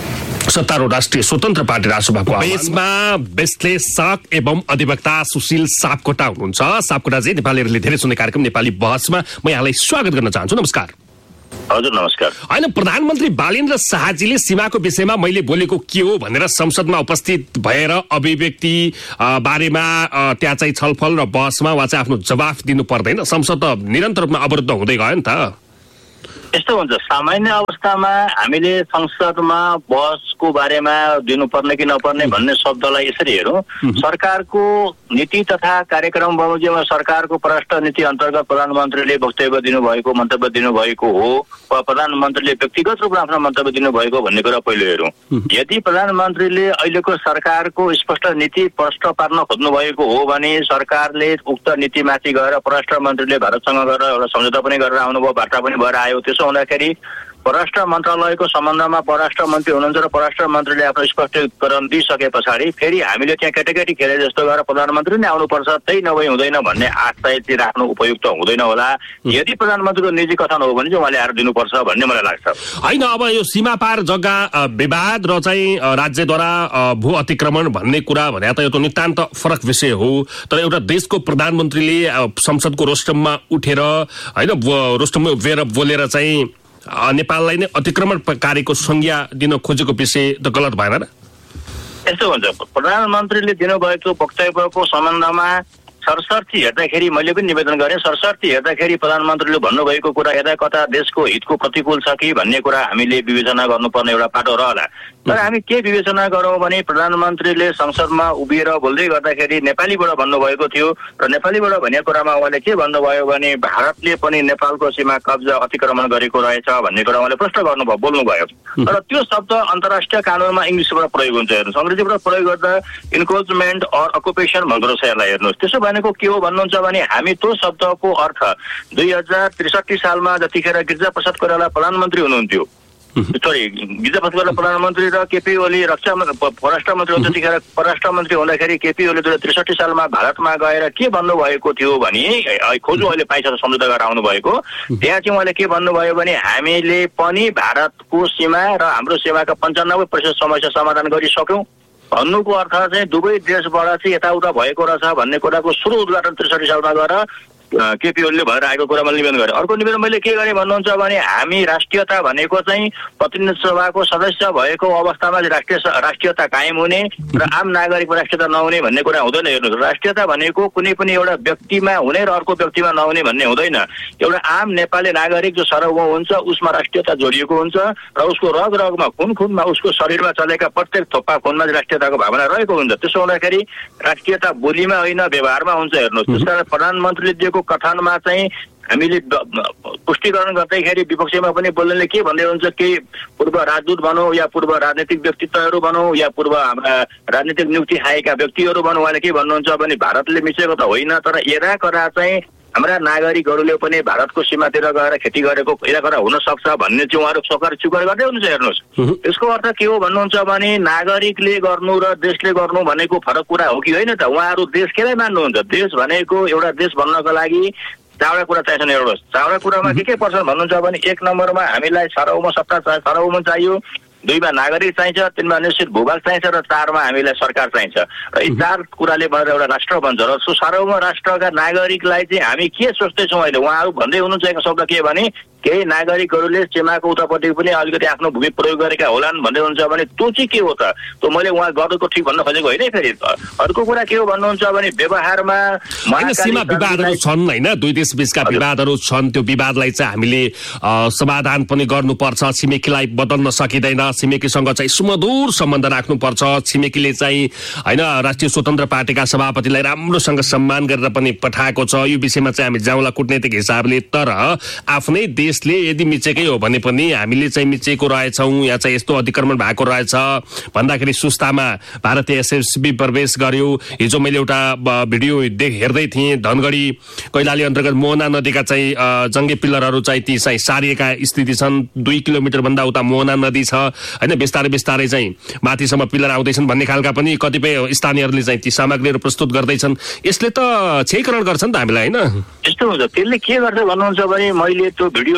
सत्तारूढ़ राष्ट्रिय स्वतन्त्र पार्टी राष्ट्रसभाको बेसमा विश्लेषक एवं अधिवक्ता सुशील सापकोटा हुनुहुन्छ। सापकोटाजी, नेपालीहरूले धेरै सुन्ने कार्यक्रम नेपाली बहसमा म यहाँलाई स्वागत गर्न चाहन्छु। नमस्कार। हजुर नमस्कार। होइन, प्रधानमन्त्री बालेन्द्र शाहजीले सीमाको विषयमा मैले बोलेको के हो भनेर संसदमा उपस्थित भएर अभिव्यक्ति बारेमा त्यहाँ चाहिँ छलफल र बहसमा उहाँ चाहिँ आफ्नो जवाफ दिनु पर्दैन? संसद त निरन्तर रूपमा अवरुद्ध हुँदै गयो नि त। यस्तो हुन्छ, सामान्य अवस्थामा हामीले संसदमा बहसको बारेमा दिनुपर्ने कि नपर्ने भन्ने शब्दलाई यसरी हेरौँ। सरकारको नीति तथा कार्यक्रम बमोजिममा सरकारको परराष्ट्र नीति अन्तर्गत प्रधानमन्त्रीले वक्तव्य दिनुभएको, मन्तव्य दिनुभएको हो वा प्रधानमन्त्रीले व्यक्तिगत रूपमा आफ्नो मन्तव्य दिनुभएको भन्ने कुरा पहिलो हेरौँ। यदि प्रधानमन्त्रीले अहिलेको सरकारको स्पष्ट नीति प्रष्ट पार्न खोज्नु भएको हो भने सरकारले उक्त नीतिमाथि गएर परराष्ट्र मन्त्रीले भारतसँग गएर एउटा सम्झौता पनि गरेर आउनुभयो, वार्ता पनि भएर आयो। त्यसो हुँदाखेरि परराष्ट्र मन्त्रालयको सम्बन्धमा परराष्ट्र मन्त्री हुनुहुन्छ र परराष्ट्र मन्त्रीले आफ्नो स्पष्टीकरण दिइसके पछाडि फेरि हामीले त्यहाँ केटाकेटी खेले जस्तो गरेर प्रधानमन्त्री नै आउनुपर्छ, त्यही नभई हुँदैन भन्ने आशय चाहिँ राख्नु उपयुक्त हुँदैन होला। यदि प्रधानमन्त्रीको निजी कथन हो भने चाहिँ उहाँले आएर दिनुपर्छ भन्ने मलाई लाग्छ। होइन, अब यो सीमा पार जग्गा विवाद र चाहिँ राज्यद्वारा भू अतिक्रमण भन्ने कुरा भने त यो त नितान्त फरक विषय हो। तर एउटा देशको प्रधानमन्त्रीले संसदको रोस्टममा उठेर होइन रोस्टममा उभिएर बोलेर चाहिँ नेपाललाई नै अतिक्रमणकारीको संज्ञा दिन खोजेको विषय त गलत भएन र? यस्तो हुन्छ, प्रधानमन्त्रीले दिनुभएको वक्तव्यको सम्बन्धमा सरसर्ती हेर्दाखेरि मैले पनि निवेदन गरेँ, सरसर्ती हेर्दाखेरि प्रधानमन्त्रीले भन्नुभएको कुरा यता कता देशको हितको प्रतिकूल छ कि भन्ने कुरा हामीले विवेचना गर्नुपर्ने एउटा पाटो रहला। तर हामी के विवेचना गरौँ भने प्रधानमन्त्रीले संसदमा उभिएर बोल्दै गर्दाखेरि नेपालीबाट भन्नुभएको थियो र नेपालीबाट भनेको कुरामा उहाँले के भन्नुभयो भने भारतले पनि नेपालको सीमा कब्जा अतिक्रमण गरेको रहेछ भन्ने कुरा उहाँले प्रश्न गर्नुभयो, बोल्नुभयो। तर त्यो शब्द अन्तर्राष्ट्रिय कानुनमा इङ्ग्लिसबाट प्रयोग हुन्छ हेर्नुहोस्, अङ्ग्रेजीबाट प्रयोग गर्दा इन्क्रोचमेन्ट अर अकुपेसन भन्दो रहेछ यसलाई हेर्नुहोस्। त्यसो भनेको के हो भन्नुहुन्छ भने हामी त्यो शब्दको अर्थ दुई हजार त्रिसठी सालमा जतिखेर गिरिजा प्रसाद कोइराला प्रधानमन्त्री हुनुहुन्थ्यो, सरी गिरिजा प्रसाद कोइराला प्रधानमन्त्री र केपी ओली रक्षा परराष्ट्र मन्त्री हो, त्यतिखेर परराष्ट्र मन्त्री हुँदाखेरि केपी ओली दुई हजार त्रिसठी सालमा भारतमा गएर के भन्नुभएको थियो भने खोजु अहिले पाइन्छ सम्झौता गरेर आउनु भएको, त्यहाँ चाहिँ उहाँले के भन्नुभयो भने हामीले पनि भारतको सीमा र हाम्रो सीमाका पन्चानब्बे प्रतिशत समस्या समाधान गरिसक्यौँ भन्नुको अर्थ चाहिँ दुवै देशबाट चाहिँ यताउता भएको रहेछ भन्ने कुराको सुरु उद्घाटन त्रिसठी सालमा गएर केपी ओलीले भएर आएको कुरा मैले निवेदन गरेँ। अर्को निवेदन मैले के गरेँ भन्नुहुन्छ भने हामी राष्ट्रियता भनेको चाहिँ प्रतिनिधि सभाको सदस्य भएको अवस्थामा राष्ट्रिय राष्ट्रियता कायम हुने र आम नागरिकको राष्ट्रियता नहुने भन्ने कुरा हुँदैन। हेर्नुहोस्, राष्ट्रियता भनेको कुनै पनि एउटा व्यक्तिमा हुने र अर्को व्यक्तिमा नहुने भन्ने हुँदैन। एउटा आम नेपाली नागरिक जो सार्वभौम हुन्छ उसमा राष्ट्रियता जोडिएको हुन्छ र उसको रग रगमा खुन खुनमा उसको शरीरमा चलेका प्रत्येक थोपा खुनमा राष्ट्रियताको भावना रहेको हुन्छ। त्यसो हुँदाखेरि राष्ट्रियता बोलीमा होइन व्यवहारमा हुन्छ। हेर्नुहोस्, त्यसकारण प्रधानमन्त्रीले दिएको कथनमा चाहिँ हामीले पुष्टिकरण गर्दाखेरि विपक्षमा पनि बोल्नेले के भन्दै हुन्छ, केही पूर्व राजदूत भनौँ या पूर्व राजनीतिक व्यक्तित्वहरू भनौँ या पूर्व हाम्रा राजनीतिक नियुक्ति खाएका व्यक्तिहरू भनौँ, उहाँले के भन्नुहुन्छ भने भारतले मिचेको त होइन, तर यदा कदा चाहिँ हाम्रा नागरिकहरूले पनि भारतको सीमातिर गएर खेती गरेको यदा कदा हुन सक्छ भन्ने चाहिँ उहाँहरू स्वीकार स्वीकार गर्दै हुनुहुन्छ। हेर्नुहोस्, यसको अर्थ के हो भन्नुहुन्छ भने नागरिकले गर्नु र देशले गर्नु भनेको फरक कुरा हो कि होइन त? उहाँहरू देश केलाई मान्नुहुन्छ? देश भनेको एउटा देश बन्नको लागि चारवटा कुरा चाहिन्छ। हेर्नुहोस्, चारवटा कुरामा के के पर्छ भन्नुहुन्छ भने एक नम्बरमा हामीलाई सार्वभौम सत्ता सार्वभौम चाहियो, दुईमा नागरिक चाहिन्छ, तिनमा निश्चित भूभाग चाहिन्छ र चारमा हामीलाई सरकार चाहिन्छ। र यी चार कुराले बनेर एउटा राष्ट्र बन्छ र सो सार्वभौम राष्ट्रका नागरिकलाई चाहिँ हामी के सोच्दैछौँ अहिले? उहाँहरू भन्दै हुनुहुन्छ एक शब्द के भने केही नागरिकहरूले सीमाको उतापट्टि पनि अलिकति आफ्नो भूमि प्रयोग गरेका होलान् भन्दै हुनुहुन्छ भने त्यो चाहिँ के हो त? त्यो मैले उहाँ गर्नुको ठिक भन्न खोजेको होइन। फेरि अर्को कुरा के हो भन्नुहुन्छ भने व्यवहारमा सीमा विवादहरू छन् होइन, दुई देश बीचका विवादहरू छन्, त्यो विवादलाई चाहिँ हामीले समाधान पनि गर्नुपर्छ। छिमेकीलाई बदल्न सकिँदैन, छिमेकीसँग चाहिँ सुमधुर सम्बन्ध राख्नुपर्छ। छिमेकीले चाहिँ होइन राष्ट्रिय स्वतन्त्र पार्टीका सभापतिलाई राम्रोसँग सम्मान गरेर पनि पठाएको छ। यो विषयमा चाहिँ हामी जाउँला कुटनीतिक हिसाबले, तर आफ्नै देशले यदि मिचेकै हो भने पनि हामीले चाहिँ मिचेको रहेछौँ या चाहिँ यस्तो अतिक्रमण भएको रहेछ भन्दाखेरि सुस्तामा भारतीय एसएसबी प्रवेश गर्यो। हिजो मैले एउटा भिडियो हेर्दै थिएँ, धनगढी कैलाली अन्तर्गत मोहना नदीका चाहिँ जङ्गे पिलरहरू चाहिँ ती चाहिँ सारिएका स्थिति छन्। दुई किलोमिटर भन्दा उता मोहना नदी छ होइन, बिस्तारै बिस्तारै चाहिँ माथिसम्म पिलर आउँदैछन् भन्ने खालका पनि कतिपय स्थानीयहरूले चाहिँ ती सामग्रीहरू प्रस्तुत गर्दैछन्। यसले त क्षयीकरण गर्छ नि त हामीलाई होइन? यस्तो हुन्छ, त्यसले के गर्छ भन्नुहुन्छ भने मैले त्यो भिडियो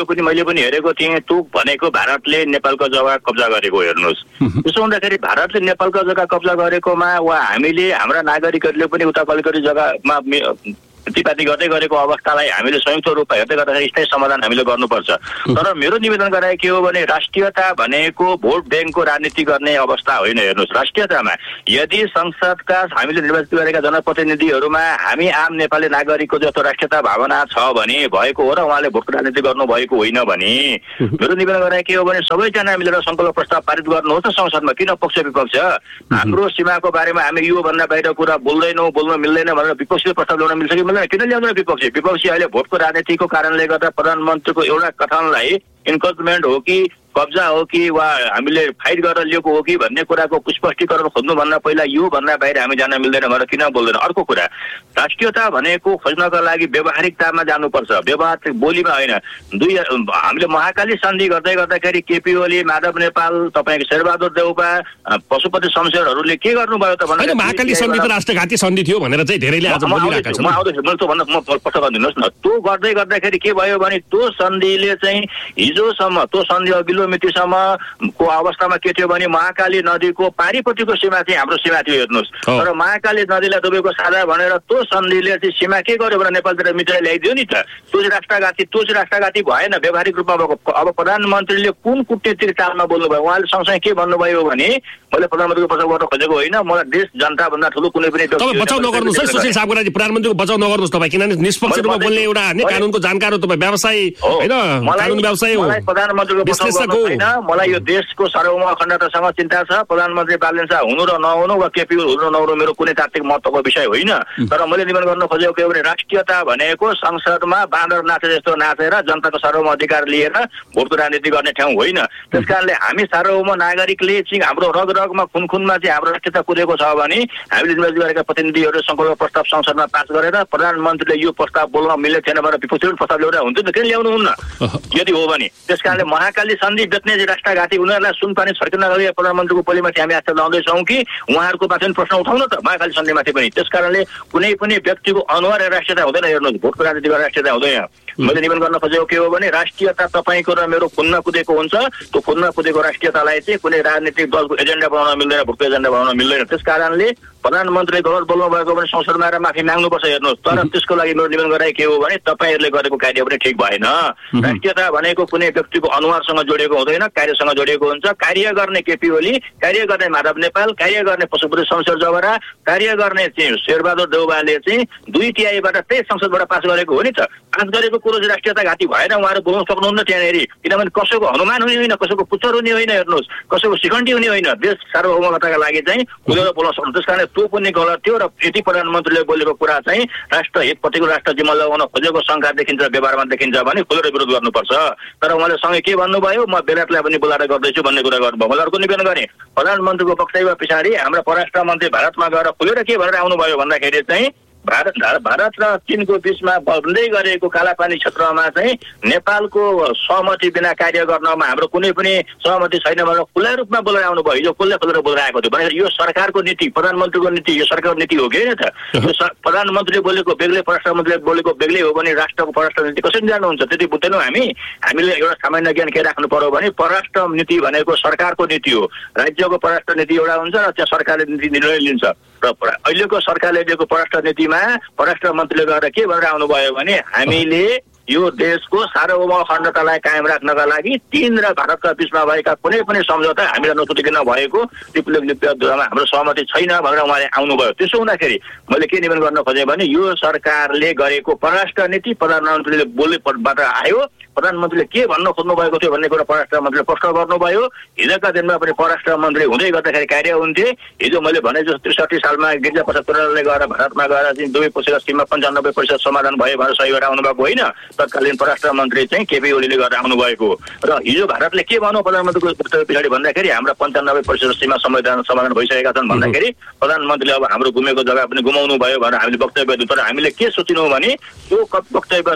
पनि मैले पनि हेरेको थिएँ, त्यो भनेको भारतले नेपालको जग्गा कब्जा गरेको हेर्नुहोस्। त्यसो हुँदाखेरि भारतले नेपालको जग्गा कब्जा गरेकोमा वा हामीले हाम्रा नागरिकहरूले पनि उता पल्करी जग्गामा खेतीपाती गर्दै गरेको अवस्थालाई हामीले संयुक्त रूपमा हेर्दै गर्दाखेरि स्थायी समाधान हामीले गर्नुपर्छ। तर मेरो निवेदन गराए के हो भने राष्ट्रियता भनेको भोट ब्याङ्कको राजनीति गर्ने अवस्था होइन। हेर्नुहोस्, राष्ट्रियतामा यदि संसदका हामीले निर्वाचित गरेका जनप्रतिनिधिहरूमा हामी आम नेपाली नागरिकको जस्तो राष्ट्रियता भावना छ भने भएको हो र उहाँले भोटको राजनीति गर्नुभएको होइन भने मेरो निवेदन गराए के हो भने सबैजना मिलेर सङ्कल्प प्रस्ताव पारित गर्नुहोस् न संसदमा। किन पक्ष विपक्ष? हाम्रो सीमाको बारेमा हामी यो भन्दा बाहिर कुरा बोल्दैनौँ, बोल्न मिल्दैन भनेर विपक्षीय प्रस्ताव ल्याउन मिल्छ कि मिल्दैन? किन ल्याउँदैन विपक्षी? विपक्षी अहिले भोटको राजनीतिको कारणले गर्दा प्रधानमन्त्रीको एउटा कथनलाई इन्करेजमेन्ट हो कि कब्जा हो कि वा हामीले फाइट गरेर लिएको हो कि भन्ने कुराको स्पष्टीकरण खोज्नुभन्दा पहिला यो भन्दा बाहिर हामी जान मिल्दैन भनेर किन बोल्दैन? अर्को कुरा, राष्ट्रियता भनेको खोज्नका लागि व्यवहारिकतामा जानुपर्छ, व्यवहार बोलीमा होइन। दुई हामीले महाकाली सन्धि गर्दै गर्दाखेरि केपी ओली, माधव नेपाल, तपाईँको शेरबहादुर देउपा, पशुपति शमशेरहरूले के गर्नुभयो त भन्दा महाकाली सन्धि त राष्ट्रघाती सन्धि थियो भनेर चाहिँ धेरैले आज बोलिरहेका छन्। म आउँदैछु, मैले त्यो भन्न म स्पष्ट गरिदिनुहोस् न। त्यो गर्दै गर्दाखेरि के भयो भने त्यो सन्धिले चाहिँ हिजोसम्म त्यो सन्धि अघिल्लो मितिसम्मको अवस्थामा के थियो भने महाकाली नदीको पारिपट्टिको सीमा चाहिँ हाम्रो सीमा थियो। हेर्नुहोस्, तर महाकाली नदीलाई डुबेको साझा भनेर त्यो सन्धिले चाहिँ सीमा के गर्यो भने नेपालतिर मिटर ल्याइदियो नि त। त्यो चाहिँ राष्ट्रघाती त्यो चाहिँ राष्ट्रघाती भएन, व्यवहारिक रूपमा भएको। अब प्रधानमन्त्रीले कुन कूटनीतिक चालमा बोल्नुभयो? उहाँले सँगसँगै के भन्नुभयो भने मैले प्रधानमन्त्रीको बचाउ गर्न खोजेको होइन, मलाई देश जनताभन्दा ठुलो कुनै पनि बचाउ नगर्नुहोस् है सुशील सापकोटा जी, प्रधानमन्त्रीको बचाउ नगर्नुहोस् तपाईँ, किनभने निष्पक्ष रूपमा बोल्ने एउटा कानुनको जानकार हो तपाईँ, व्यवसायी होइन, कानुन व्यवसायी हो। प्रधानमन्त्रीको होइन, मलाई यो देशको सार्वभौम अखण्डतासँग चिन्ता छ। प्रधानमन्त्री बालन शाह हुनु र नहुनु वा केपी हुनु नहुनु मेरो कुनै तात्विक महत्त्वको विषय होइन। तर मैले निवेदन गर्न खोजेको के हो भने राष्ट्रियता भनेको संसदमा बाँदर नाचे जस्तो नाचेर जनताको सार्वभौम अधिकार लिएर भोटको राजनीति गर्ने ठाउँ होइन। त्यस कारणले हामी सार्वभौम नागरिकले चाहिँ हाम्रो रग रगमा खुन खुनमा चाहिँ हाम्रो राष्ट्रियता कुदेको छ भने हामीले निर्वाचित गरेका प्रतिनिधिहरू सङ्कल्प प्रस्ताव संसदमा पास गरेर प्रधानमन्त्रीले यो प्रस्ताव बोल्न मिलेको थिएन भनेर विपक्षीले प्रस्ताव ल्याउँदा हुन्थ्यो नि, किन ल्याउनुहुन्न यदि हो भने? त्यस कारणले महाकाली सन्धि बेच्ने राष्ट्रघाती उनीहरूलाई सुनपानी छर्किन गरी प्रधानमन्त्रीको पोलिमाथि हामी आस्था लाउँदैछौँ कि उहाँहरूको माथि प्रश्न उठाउन त महाकाली सन्धिमाथि पनि। त्यस कारणले कुनै पनि व्यक्तिको अनुहार राष्ट्रियता हुँदैन। हेर्नुहोस्, भोटको राजनीति गरेर राष्ट्रियता हुँदैन। मैले निवेदन गर्न खोजेको के हो भने राष्ट्रियता तपाईँको र मेरो खुनमा कुदेको हुन्छ। त्यो खुनमा कुदेको राष्ट्रियतालाई चाहिँ कुनै राजनीतिक दलको एजेन्डा बनाउन मिल्दैन, भोटको एजेन्डा बनाउन मिल्दैन। त्यस कारणले प्रधानमन्त्रीले गलत बोल्नु भएको भने संसदमा आएर माफी माग्नुपर्छ। हेर्नुहोस्, तर त्यसको लागि मेरो निवेदन गराए के हो भने तपाईँहरूले गरेको कार्य पनि ठिक भएन। राष्ट्रियता भनेको कुनै व्यक्तिको अनुहारसँग जोडिएको हुँदैन, कार्यसँग जोडिएको हुन्छ। कार्य गर्ने केपी ओली, कार्य गर्ने माधव नेपाल, कार्य गर्ने पशुपति शमशेर जवरा, कार्य गर्ने चाहिँ शेरबहादुर देउवाले चाहिँ दुई तिहाईबाट त्यही संसदबाट पास गरेको हो नि त। पास गरेको कुरो चाहिँ राष्ट्रियताघाती भएन, उहाँहरू बोल्न सक्नुहुन्न त्यहाँनिर। किनभने कसैको हनुमान हुने होइन, कसैको पुच्छर हुने होइन, हेर्नुहोस् कसैको शिखण्डी हुने होइन। देश सार्वभौमताका लागि चाहिँ खुलेर बोल्न सक्नु। त्यस कारण त्यो पनि गलत थियो र यति प्रधानमन्त्रीले बोलेको कुरा चाहिँ राष्ट्र हितपट्टिको राष्ट्र जिम्मा लगाउन खोजेको शङ्का देखिन्छ, व्यवहारमा देखिन्छ भने खुलेर विरोध गर्नुपर्छ। तर उहाँले सँगै के भन्नुभयो, म बेलायतलाई पनि बोलाएर गर्दैछु भन्ने कुरा गर्नुभयो। मैले अर्को निवेदन गरेँ, प्रधानमन्त्रीको वक्तव्य पछाडि हाम्रा परराष्ट्र मन्त्री भारतमा गएर खुलेर के भनेर आउनुभयो भन्दाखेरि चाहिँ भारत भारत र चीनको बिचमा बन्दै गरेको कालापानी क्षेत्रमा चाहिँ नेपालको सहमति बिना कार्य गर्नमा हाम्रो कुनै पनि सहमति छैन भनेर खुला रूपमा बोलेर आउनुभयो। यो कसले खुलेर बोलेर आएको थियो भने यो सरकारको नीति, प्रधानमन्त्रीको नीति, यो सरकारको नीति हो कि होइन त? यो प्रधानमन्त्रीले बोलेको बेग्लै, परराष्ट्र मन्त्रीले बोलेको बेग्लै हो भने राष्ट्रको परराष्ट्र नीति कसरी जान्नुहुन्छ? त्यति बुझ्दैनौँ हामी। हामीले एउटा सामान्य ज्ञान के राख्नु पर्यो भने परराष्ट्र नीति भनेको सरकारको नीति हो। राज्यको परराष्ट्र नीति एउटा हुन्छ र त्यहाँ सरकारले नीति निर्णय लिन्छ। र अहिलेको सरकारले दिएको परराष्ट्र नीतिमा परराष्ट्र मन्त्रीले गएर के भनेर आउनुभयो भने हामीले यो देशको सार्वभौम अखण्डतालाई कायम राख्नका लागि चीन र भारतका बिचमा भएका कुनै पनि सम्झौता हामीलाई नसुटिकन भएको टिप्लेक लिपिमा हाम्रो सहमति छैन भनेर उहाँले आउनुभयो। त्यसो हुँदाखेरि मैले के निवेदन गर्न खोजेँ भने यो सरकारले गरेको परराष्ट्र नीति प्रधानमन्त्रीले बोलेबाट आयो। प्रधानमन्त्रीले के भन्न खोज्नु भएको थियो भन्ने कुरा परराष्ट्र मन्त्रीले प्रश्न गर्नुभयो। हिजोका दिनमा पनि परराष्ट्र मन्त्री हुँदै गर्दाखेरि कार्य हुन्थे। हिजो मैले भने जस्तो त्रिसठी सालमा गिरिजा प्रसाद कोइरालाले गएर भारतमा गएर चाहिँ दुवै पक्षका सीमा पन्चानब्बे प्रतिशत समाधान भयो भनेर सही गरेर आउनुभएको होइन। तत्कालीन परराष्ट्र मन्त्री चाहिँ केपी ओलीले गरेर आउनुभएको। र हिजो भारतले के भन्नु प्रधानमन्त्रीको पछाडि भन्दाखेरि हाम्रा पन्चानब्बे प्रतिशत सीमा समाधान समाधान भइसकेका छन् भन्दाखेरि प्रधानमन्त्रीले अब हाम्रो गुमेको जग्गा पनि गुमाउनु भयो भनेर हामीले वक्तव्य दियौँ। तर हामीले के सोचिनौँ भने त्यो वक्तव्य चाहिँ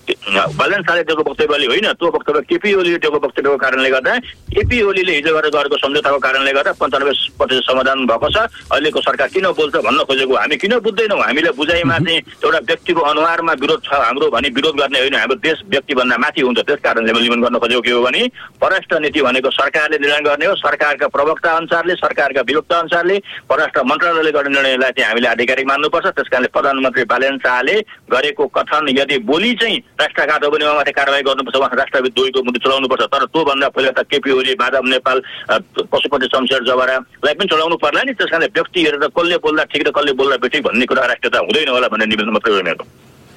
बालन शाहले दिएको वक्तव्यले होइन, त्यो वक्तव्य केपी ओलीले दिएको वक्तव्यको कारणले गर्दा केपी ओलीले हिजो गरेर गरेको सम्झौताको कारणले गर्दा पन्चानब्बे प्रतिशत समाधान भएको छ। अहिलेको सरकार किन बोल्छ भन्न खोजेको हामी किन बुझ्दैनौँ? हामीले बुझाइमा चाहिँ एउटा व्यक्तिको अनुहारमा विरोध छ हाम्रो भने विरोध गर्ने होइन, हाम्रो देश व्यक्तिभन्दा माथि हुन्छ। त्यस कारणले मैले निवेदन गर्न खोजेको के हो भने परराष्ट्र नीति भनेको सरकारले निर्णय गर्ने हो। सरकारका प्रवक्ता अनुसारले, सरकारका विरोधता अनुसारले परराष्ट्र मन्त्रालयले गर्ने निर्णयलाई चाहिँ हामीले आधिकारिक मान्नुपर्छ। त्यस कारणले प्रधानमन्त्री बालन शाहले गरेको कथन यदि बोली चाहिँ राष्ट्रघात हो भने उहाँमाथि कारवाही गर्नुपर्छ, उहाँ राष्ट्रविद द्वैको मुद्दा चलाउनुपर्छ। तर त्योभन्दा पहिला त केपी ओली, माधव नेपाल, पशुपति शमशेर जवरालाई पनि चलाउनु पर्ला नि। त्यस कारणले व्यक्ति हेरेर कसले बोल्दा ठिक र कसले बोल्दा बेठिक भन्ने कुरा राष्ट्रियता हुँदैन होला भन्ने निवेदन मात्रै हो मेरो।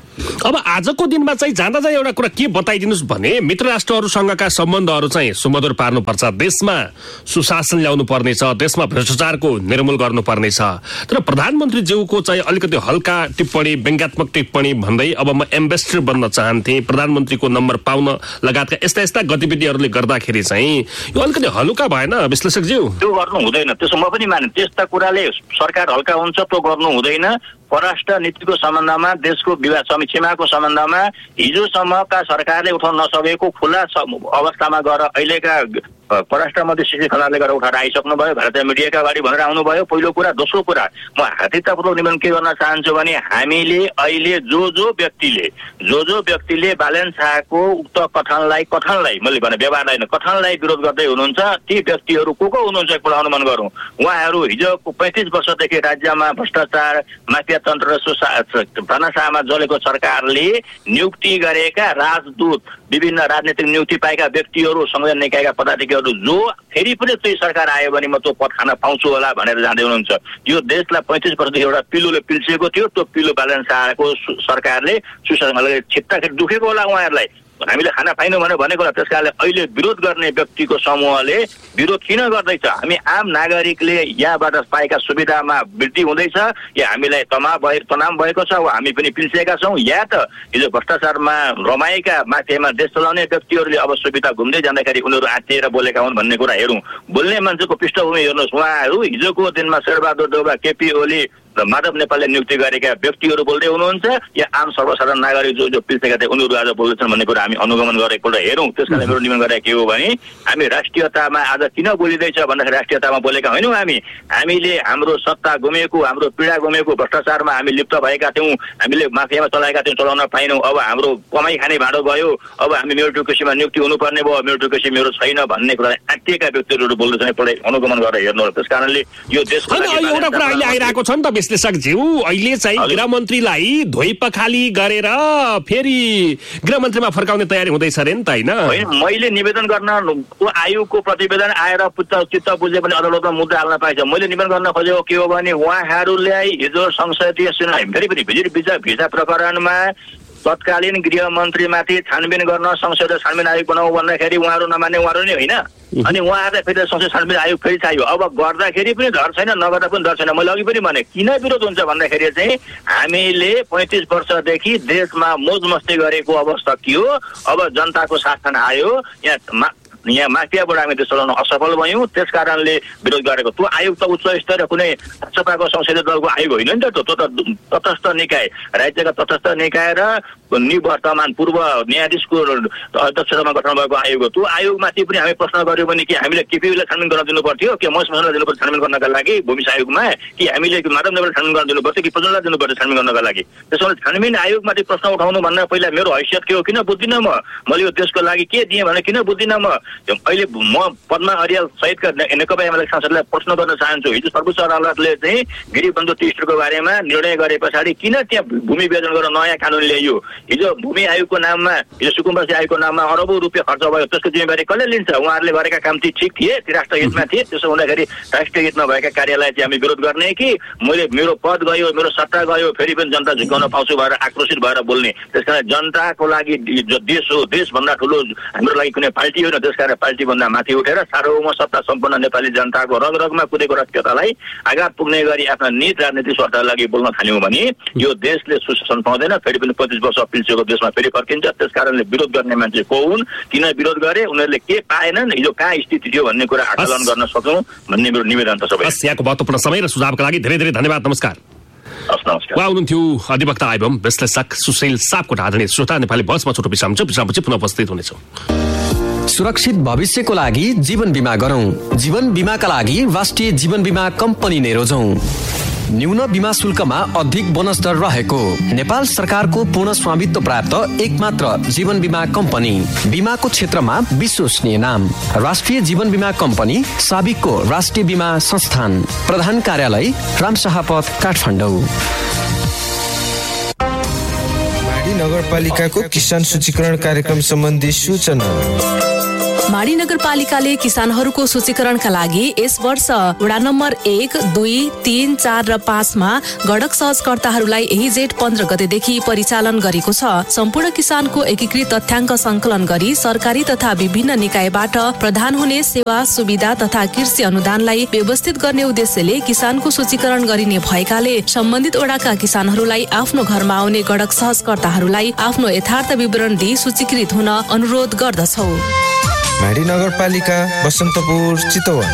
अब आजको दिनमा चाहिँ जाँदा जाँदा एउटा कुरा के बताइदिनुहोस् भने मित्र राष्ट्रहरूसँगका सम्बन्धहरू चाहिँ सुमधुर पार्नुपर्छ, देशमा सुशासन ल्याउनु पर्नेछ, देशमा भ्रष्टाचारको निर्मूल गर्नुपर्नेछ। तर प्रधानमन्त्रीज्यूको चाहिँ अलिकति हल्का टिप्पणी, व्यङ्ग्यात्मक टिप्पणी भन्दै अब म एम्बेसडर बन्न चाहन्थेँ, प्रधानमन्त्रीको नम्बर पाउन लगायतका यस्ता यस्ता गतिविधिहरूले गर्दाखेरि चाहिँ यो अलिकति हलुका भएन विश्लेषकज्यू? त्यो गर्नु हुँदैन, त्यसो म पनि माने। त्यस्ता कुराले सरकार हल्का हुन्छ, त्यो गर्नु हुँदैन। परराष्ट्र नीतिको सम्बन्धमा, देशको विवाद सीमाको सम्बन्धमा हिजोसम्मका सरकारले उठाउन नसकेको खुला अवस्थामा गएर अहिलेका परराष्ट्र मन्त्री श्री खनालले गरेर उठाएर आइसक्नुभयो, भारतीय मिडियाका अगाडि भनेर आउनुभयो। पहिलो कुरा। दोस्रो कुरा, म हातितापूर्वक निवेदन के गर्न चाहन्छु भने हामीले अहिले जो जो व्यक्तिले जो जो व्यक्तिले बालन शाहको उक्त कथनलाई कथनलाई मैले भने व्यवहारलाई कथनलाई विरोध गर्दै हुनुहुन्छ, ती व्यक्तिहरू को को हुनुहुन्छ एकपल्ट अनुमान गरौँ। उहाँहरू हिजोको पैँतिस वर्षदेखि राज्यमा भ्रष्टाचार, माफिया तन्त्र र तानाशाहमा जलेको सरकारले नियुक्ति गरेका राजदूत, विभिन्न राजनीतिक नियुक्ति पाएका व्यक्तिहरू, संविधान निकायका पदाधिकारीहरू जो फेरि पनि त्यही सरकार आयो भने म त्यो पद खान पाउँछु होला भनेर जाँदै हुनुहुन्छ। यो देशलाई पैँतिस वर्षदेखि एउटा पिलोले पिल्सेको थियो, त्यो पिलो बालन शाहको सरकारले सुशासनलाई छिट्टाखेरि दुखेको होला उहाँहरूलाई। हामीले खाना पाइनौँ भनेर भनेको होला। त्यस कारणले अहिले विरोध गर्ने व्यक्तिको समूहले विरोध किन गर्दैछ? हामी आम नागरिकले यहाँबाट पाएका सुविधामा वृद्धि हुँदैछ या हामीलाई तनाव भए तनाव भएको छ वा हामी पनि पिल्सेका छौँ, या त हिजो भ्रष्टाचारमा रमाएका माथिमा देश चलाउने व्यक्तिहरूले अब सुविधा घुम्दै जाँदाखेरि उनीहरू आँटिएर बोलेका हुन् भन्ने कुरा हेरौँ। बोल्ने मान्छेको पृष्ठभूमि हेर्नुहोस्। उहाँहरू हिजोको दिनमा शेरबहादुर देउवा, केपी ओली र माधव नेपालले नियुक्ति गरेका व्यक्तिहरू बोल्दै हुनुहुन्छ या आम सर्वसाधारण नागरिक जो जो पिल्सेका थिए उनीहरू आज बोल्दैछन् भन्ने कुरा हामी अनुगमन गरेको हेरौँ। त्यस कारण मेरो निवेदन गरेको के हो भने हामी राष्ट्रियतामा आज किन बोलिँदैछ भन्दाखेरि राष्ट्रियतामा बोलेका होइनौँ हामी। हामीले हाम्रो सत्ता गुमेको, हाम्रो पीडा गुमेको, भ्रष्टाचारमा हामी लिप्त भएका थियौँ, हामीले माफियामा चलाएका थियौँ, चलाउन पाइनौँ। अब हाम्रो कमाइ खाने भाँडो गयो, अब हामी मेरिटोक्रेसीमा नियुक्ति हुनुपर्ने भयो, मेरिटोक्रेसी मेरो छैन भन्ने कुरा आँटिएका व्यक्तिहरू बोल्दैछन्। एकपल्ट अनुगमन गरेर हेर्नु। त्यस कारणले यो देशको एउटा कुरा अहिले आइरहेको छ नि त विश्लेषकज्यू, अहिले चाहिँ गृहमन्त्रीलाई धोइ पखाली गरेर फेरि गृहमन्त्रीमा फर्काउने तयारी हुँदैछ अरे नि त, होइन? मैले निवेदन गर्न आयोगको प्रतिवेदन आएर चित्त बुझे पनि अदालतमा मुद्दा हाल्न पाइन्छ। मैले निवेदन गर्न खोजेको के हो भने उहाँहरूलाई हिजो संसदीय सुनवाई फेरि पनि भिजा भिजा प्रकरणमा तत्कालीन गृहमन्त्रीमाथि छानबिन गर्न संसदीय छानबिन आयोग बनाऊ भन्दाखेरि उहाँहरू नमान्ने उहाँहरू नै होइन। अनि उहाँहरूलाई फेरि संसदीय छानबिन आयोग फेरि चाहियो। अब गर्दाखेरि पनि डर छैन, नगर्दा पनि डर छैन। मैले अघि पनि भने किन विरोध हुन्छ भन्दाखेरि चाहिँ हामीले पैँतिस वर्षदेखि देशमा मोज मस्ती गरेको अवस्था के हो, अब जनताको शासन आयो, यहाँ यहाँ माफियाबाट हामी देश चलाउन असफल भयौँ। त्यस कारणले विरोध गरेको। त्यो आयोग त उच्च स्तरीय कुनै सपाको संसदीय दलको आयोग होइन नि त, त्यो त तटस्थ निकाय, राज्यका तटस्थ निकाय र निवर्तमान पूर्व न्यायाधीशको अध्यक्षतामा गठन भएको आयोग हो। त्यो आयोगमाथि पनि हामी प्रश्न गऱ्यौँ भने कि हामीले केपीलाई छानबिन गर्न दिनु पर्थ्यो कि महेश मसललाई दिनु पर्थ्यो छानबिन गर्नका लागि भूमि आयोगमा, कि हामीले माधव नेपाललाई छानबिन गर्न दिनु पर्थ्यो कि प्रजनलाई दिनु पर्थ्यो छानबिन गर्नका लागि? त्यसो भने छानबिन आयोगमाथि प्रश्न उठाउनु भन्दा पहिला मेरो हैसियत के हो, किन बुझ्दिनँ म? मैले यो देशको लागि के दिएँ भने किन बुझ्दिनँ म? अहिले म पद्मा अर्याल सहितका नेकपा एमाले सांसदलाई प्रश्न गर्न चाहन्छु। हिजो सर्वोच्च अदालतले चाहिँ गिरिबन्धु टिस्टको बारेमा निर्णय गरे पछाडि किन त्यहाँ भूमि विभाजन गरेर नयाँ कानुन ल्याइयो? हिजो भूमि आयोगको नाममा, हिजो सुकुम्बासी आयोगको नाममा अरबौँ रुपियाँ खर्च भयो, त्यसको जिम्मेवारी कसले लिन्छ? उहाँहरूले गरेका काम चाहिँ ठिक थिए, ती राष्ट्र हितमा थिए। त्यसो हुँदाखेरि राष्ट्रिय हितमा भएका कार्यलाई चाहिँ हामी विरोध गर्ने कि मैले मेरो पद गयो, मेरो सट्टा गयो, फेरि पनि जनता झुकाउन पाउँछु भएर आक्रोशित भएर बोल्ने? त्यसकारण जनताको लागि देश हो, देशभन्दा ठुलो हाम्रो लागि कुनै पार्टी होइन। त्यसकारण पार्टीभन्दा माथि उठेर सार्वभौम सत्ता सम्पन्न नेपाली जनताको रग रगमा कुदेको राष्ट्रियतालाई आघात पुग्ने गरी आफ्ना नीत राजनीतिक स्वार्थका लागि बोल्न थाल्यौँ भने यो देशले सुशासन पाउँदैन। फेरि पनि पच्चिस वर्ष पिल्सेको देशमा फेरि फर्किन्छ। त्यस कारणले विरोध गर्ने मान्छे को हुन्, किन विरोध गरे, उनीहरूले के पाएनन्, हिजो कहाँ स्थिति थियो भन्ने कुरा आकलन गर्न सकौँ भन्ने मेरो निवेदन त सबै। यहाँको महत्त्वपूर्ण समय र सुझावका लागि धेरै धेरै धन्यवाद। नमस्कार। उहाँ हुनुहुन्थ्यो अधिवक्ता एवं विश्लेषक सुशील सापकोटा। आदरणीय श्रोता, नेपाली बसमा छोटो विश्राम छ, विश्रामपछि पुनः उपस्थित हुनेछौँ। सुरक्षित भविष्यको लागि जीवन बीमा गरौँ। जीवन बीमाका लागि राष्ट्रिय जीवन बीमा कम्पनी नै रोजौँ। न्यून बीमा शुल्कमा अधिक बोनस दर रहेको नेपाल सरकारको पूर्ण स्वामित्व प्राप्त एकमात्र जीवन बीमा कम्पनी। बीमाको क्षेत्रमा विश्वसनीय नाम राष्ट्रिय जीवन बीमा कम्पनी, साबिकको राष्ट्रिय बीमा संस्थान। प्रधान कार्यालय रामशाहपथ, काठमाडौँ। माडी नगरपालिकाको किसान सूचीकरण कार्यक्रम सम्बन्धी सूचना। माडी नगरपालिकाले किसानहरूको सूचीकरणका लागि यस वर्ष वडा नम्बर एक, दुई, तीन, चार र पाँचमा गडक सहजकर्ताहरूलाई यही जेठ पन्ध्र गतेदेखि परिचालन गरेको छ। सम्पूर्ण किसानको एकीकृत तथ्याङ्क संकलन गरी सरकारी तथा विभिन्न निकायबाट प्रदान हुने सेवा सुविधा तथा कृषि अनुदानलाई व्यवस्थित गर्ने उद्देश्यले किसानको सूचीकरण गरिने भएकाले सम्बन्धित वडाका किसानहरूलाई आफ्नो घरमा आउने गडक सहजकर्ताहरूलाई आफ्नो यथार्थ विवरण दिई सूचीकृत हुन अनुरोध गर्दछौ। माडी नगरपालिका, Basantapur, Chitwan.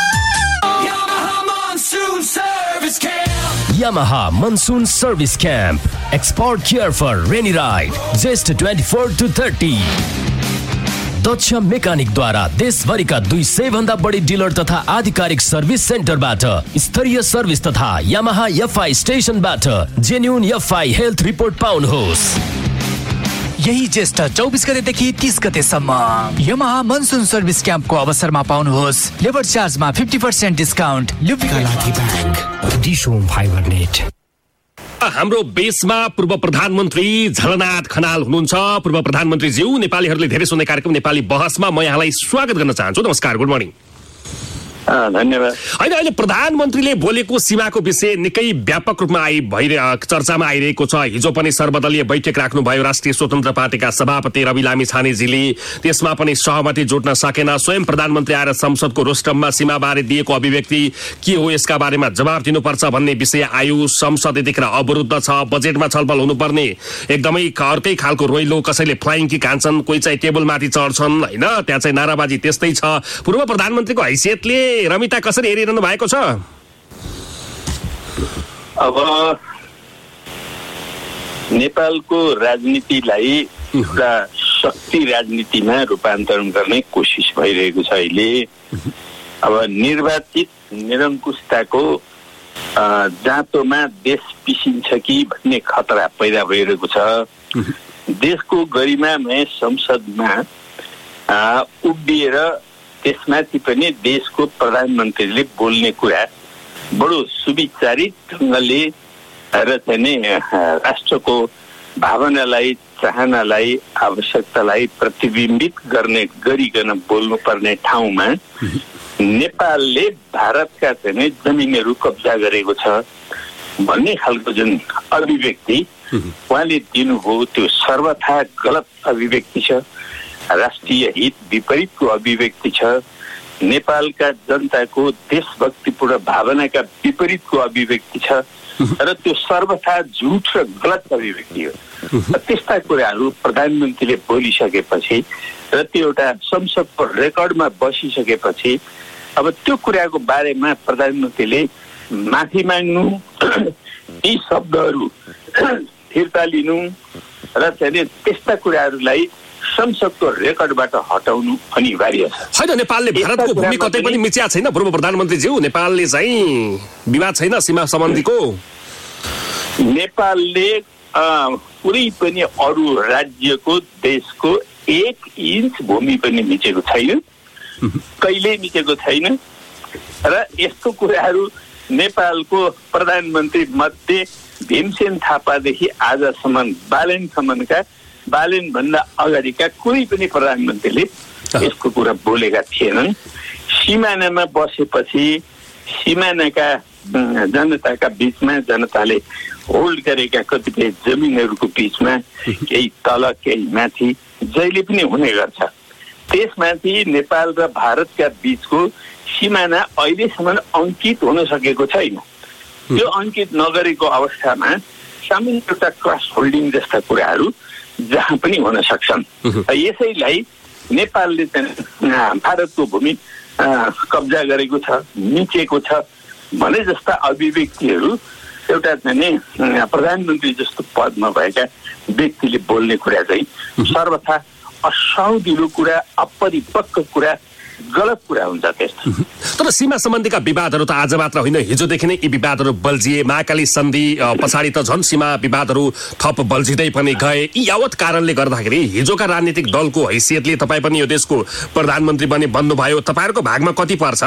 Yamaha Monsoon Service Camp. Export Care for Rainy Ride. Just twenty-four to thirty. दक्ष मेकानिकद्वारा देशभरिका दुई सय भन्दा बढी डिलर तथा आधिकारिक सर्भिस सेन्टरबाट स्तरीय सर्भिस तथा यामाहा एफआई स्टेशनबाट जेन्युन एफआई हेल्थ रिपोर्ट पाउनुहोस्। यही ज्येष्ठ चौबिस गतेदेखि तीस गतेसम्म यमाहा मनसुन सर्भिस क्याम्पको अवसरमा पाउनुहोस् लेबर चार्जमा फिफ्टी पर्सेन्ट डिस्काउन्ट। हाम्रो बेसमा पूर्व प्रधानमन्त्री झलनाथ खनाल हुनुहुन्छ। पूर्व प्रधानमन्त्री ज्यू, नेपालीहरूले धेरै सुन्ने कार्यक्रम नेपाली बहसमा म यहाँलाई स्वागत गर्न चाहन्छु। नमस्कार, गुड मर्निङ। धन्यवाद। होइन, अहिले प्रधानमन्त्रीले बोलेको सीमाको विषय निकै व्यापक रूपमा आइ भइरहे चर्चामा आइरहेको छ। हिजो पनि सर्वदलीय बैठक राख्नुभयो राष्ट्रिय स्वतन्त्र पार्टीका सभापति रवि लामिछानेजीले, त्यसमा पनि सहमति जुट्न सकेन। स्वयं प्रधानमन्त्री आएर संसदको रोस्टममा सीमाबारे दिएको अभिव्यक्ति के हो, यसका बारेमा जवाब दिनुपर्छ भन्ने विषय आयो। संसद यतिखेर अवरुद्ध छ, बजेटमा छलफल हुनुपर्ने एकदमै अर्कै खालको रोइलो, कसैले फ्लाइङ किक हान्छन्, कोही चाहिँ टेबलमाथि चढ्छन्, होइन, त्यहाँ चाहिँ नाराबाजी त्यस्तै छ। पूर्व प्रधानमन्त्रीको हैसियतले रमिता कसरी हेरिरहनु भएको छ? अब नेपालको राजनीतिलाई एउटा शक्ति राजनीतिमा रूपान्तरण गर्ने कोसिस भइरहेको छ अहिले। अब निर्वाचित निरङ्कुशताको जाँतोमा देश पिसिन्छ कि भन्ने खतरा पैदा भइरहेको छ। देशको गरिमामय संसदमा उभिएर त्यसमाथि पनि देशको प्रधानमन्त्रीले बोल्ने कुरा बडो सुविचारित ढङ्गले र चाहिँ राष्ट्रको भावनालाई, चाहनालाई, आवश्यकतालाई प्रतिबिम्बित गर्ने गरिकन बोल्नुपर्ने ठाउँमा नेपालले भारतका चाहिँ जमिनहरू कब्जा गरेको छ भन्ने खालको जुन अभिव्यक्ति उहाँले दिनुभयो त्यो सर्वथा गलत अभिव्यक्ति छ। राष्ट्रिय हित विपरीतको अभिव्यक्ति छ। नेपालका जनताको देशभक्तिपूर्ण भावनाका विपरीतको अभिव्यक्ति छ र त्यो सर्वथा झुट र गलत अभिव्यक्ति हो। त्यस्ता कुराहरू प्रधानमन्त्रीले बोलिसकेपछि र त्यो एउटा संसदको रेकर्डमा बसिसकेपछि अब त्यो कुराको बारेमा प्रधानमन्त्रीले माफी माग्नु, यी शब्दहरू फिर्ता लिनु र चाहिँ त्यस्ता कुराहरूलाई संसदको रेकर्डबाट हटाउनु अनिवार्य छ। होइन, नेपालले भारतको भूमि कतै पनि मिच्या छैन पूर्व प्रधानमन्त्रीज्यू। नेपालले चाहिँ विवाद छैन सीमा सम्बन्धीको। नेपालले कुनै पनि अरू राज्यको देशको एक इन्च भूमि पनि मिचेको छैन, कहिल्यै मिचेको छैन। र यस्तो कुराहरू नेपालको प्रधानमन्त्री मध्ये भीमसेन थापादेखि आजसम्म बालेनसम्मका बालेन भन्दा अगाडिका कुनै पनि प्रधानमन्त्रीले यसको कुरा बोलेका थिएनन्। सिमानामा बसेपछि सिमानाका जनताका बीचमा जनताले होल्ड गरेका कतिपय जमिनहरूको बीचमा केही तल केही माथि जहिले पनि हुने गर्छ। त्यसमाथि नेपाल र भारतका बीचको सिमाना अहिलेसम्म अंकित हुन सकेको छैन। त्यो अंकित नगरेको अवस्थामा सामान्य एउटा क्रस होल्डिङ जस्ता कुराहरू जहाँ पनि हुन सक्छन्। यसैलाई नेपालले भारतको भूमि कब्जा गरेको छ, मिचेको छ भने जस्ता अभिव्यक्तिहरू एउटा चाहिँ प्रधानमन्त्री जस्तो पदमा भएका व्यक्तिले बोल्ने कुरा चाहिँ सर्वथा असाउदिलो कुरा, अपरिपक्व कुरा, गलत कुरा हुन्छ त्यस्तो। तर सीमा सम्बन्धीका विवादहरू त आज मात्र होइन, हिजोदेखि नै यी विवादहरू बल्झिए। महाकाली सन्धि पछाडि त झन् सीमा विवादहरू थप बल्झिँदै पनि गए। यी यावत कारणले गर्दाखेरि हिजोका राजनीतिक दलको हैसियतले तपाईँ पनि यो देशको प्रधानमन्त्री बने बन्नुभयो, तपाईँहरूको भागमा कति पर्छ?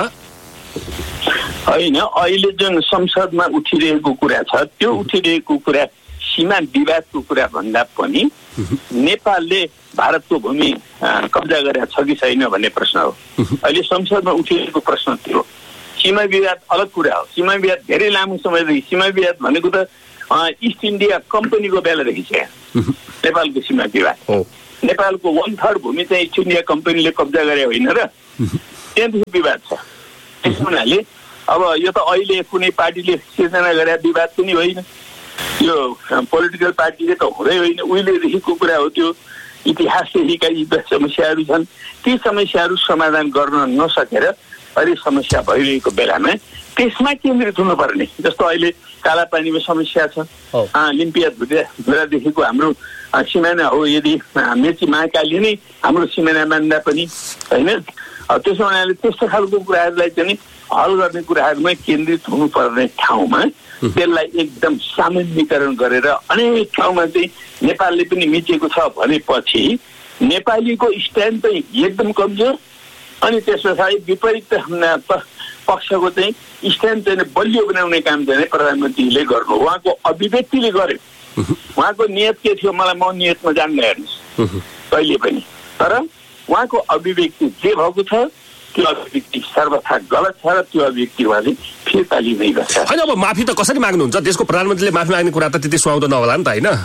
होइन, अहिले जुन संसदमा उठिरहेको कुरा छ त्यो उठिरहेको कुरा सीमा विवादको कुरा भन्दा पनि नेपालले भारतको भूमि कब्जा गरेका छ कि छैन भन्ने प्रश्न हो। अहिले संसदमा उठिरहेको प्रश्न त्यो। सीमा विवाद अलग कुरा हो। सीमा विवाद धेरै लामो समयदेखि, सीमा विवाद भनेको त इस्ट इन्डिया कम्पनीको बेलादेखि छ नेपालको सीमा विवाद। नेपालको वान थर्ड भूमि चाहिँ इस्ट इन्डिया कम्पनीले कब्जा गरे होइन र, त्यहाँदेखि विवाद छ। त्यस हुनाले अब यो त अहिले कुनै पार्टीले सिर्जना गरे विवाद पनि होइन, यो पोलिटिकल पार्टीले त हुँदै होइन, उहिलेदेखिको कुरा हो। त्यो इतिहासदेखिका यी समस्याहरू छन्, ती समस्याहरू समाधान गर्न नसकेर अहिले समस्या भइरहेको बेलामा त्यसमा केन्द्रित हुनुपर्ने। जस्तो अहिले कालापानीमा समस्या छ, लिम्पिया धुरादेखिको हाम्रो सिमाना हो। यदि मेची महाकाली नै हाम्रो सिमाना मान्दा पनि होइन, त्यसो हुनाले त्यस्तो खालको कुराहरूलाई चाहिँ हल गर्ने कुराहरूमा केन्द्रित हुनुपर्ने ठाउँमा त्यसलाई एकदम सामान्यीकरण गरेर अनेक ठाउँमा चाहिँ नेपालले पनि मिचेको छ भनेपछि नेपालीको स्ट्यान्ड चाहिँ एकदम कमजोर, अनि त्यस पछाडि विपरीत पक्षको चाहिँ स्ट्यान्ड चाहिँ बलियो बनाउने काम चाहिँ प्रधानमन्त्रीले गर्नु, उहाँको अभिव्यक्तिले गर्यो। उहाँको नियत के थियो मलाई म नियतमा जान्दै हेर्नुहोस् कहिले पनि, तर उहाँको अभिव्यक्ति जे भएको छ त्यो अभिव्यक्ति सर्वथा गलत छ र त्यो अभिव्यक्ति उहाँले फिर्ता लिँदै गर्छ। होइन, अब माफी त कसरी माग्नुहुन्छ? देशको प्रधानमन्त्रीले माफी माग्ने कुरा त त्यति सुहाउँदो नहोला नि त, होइन?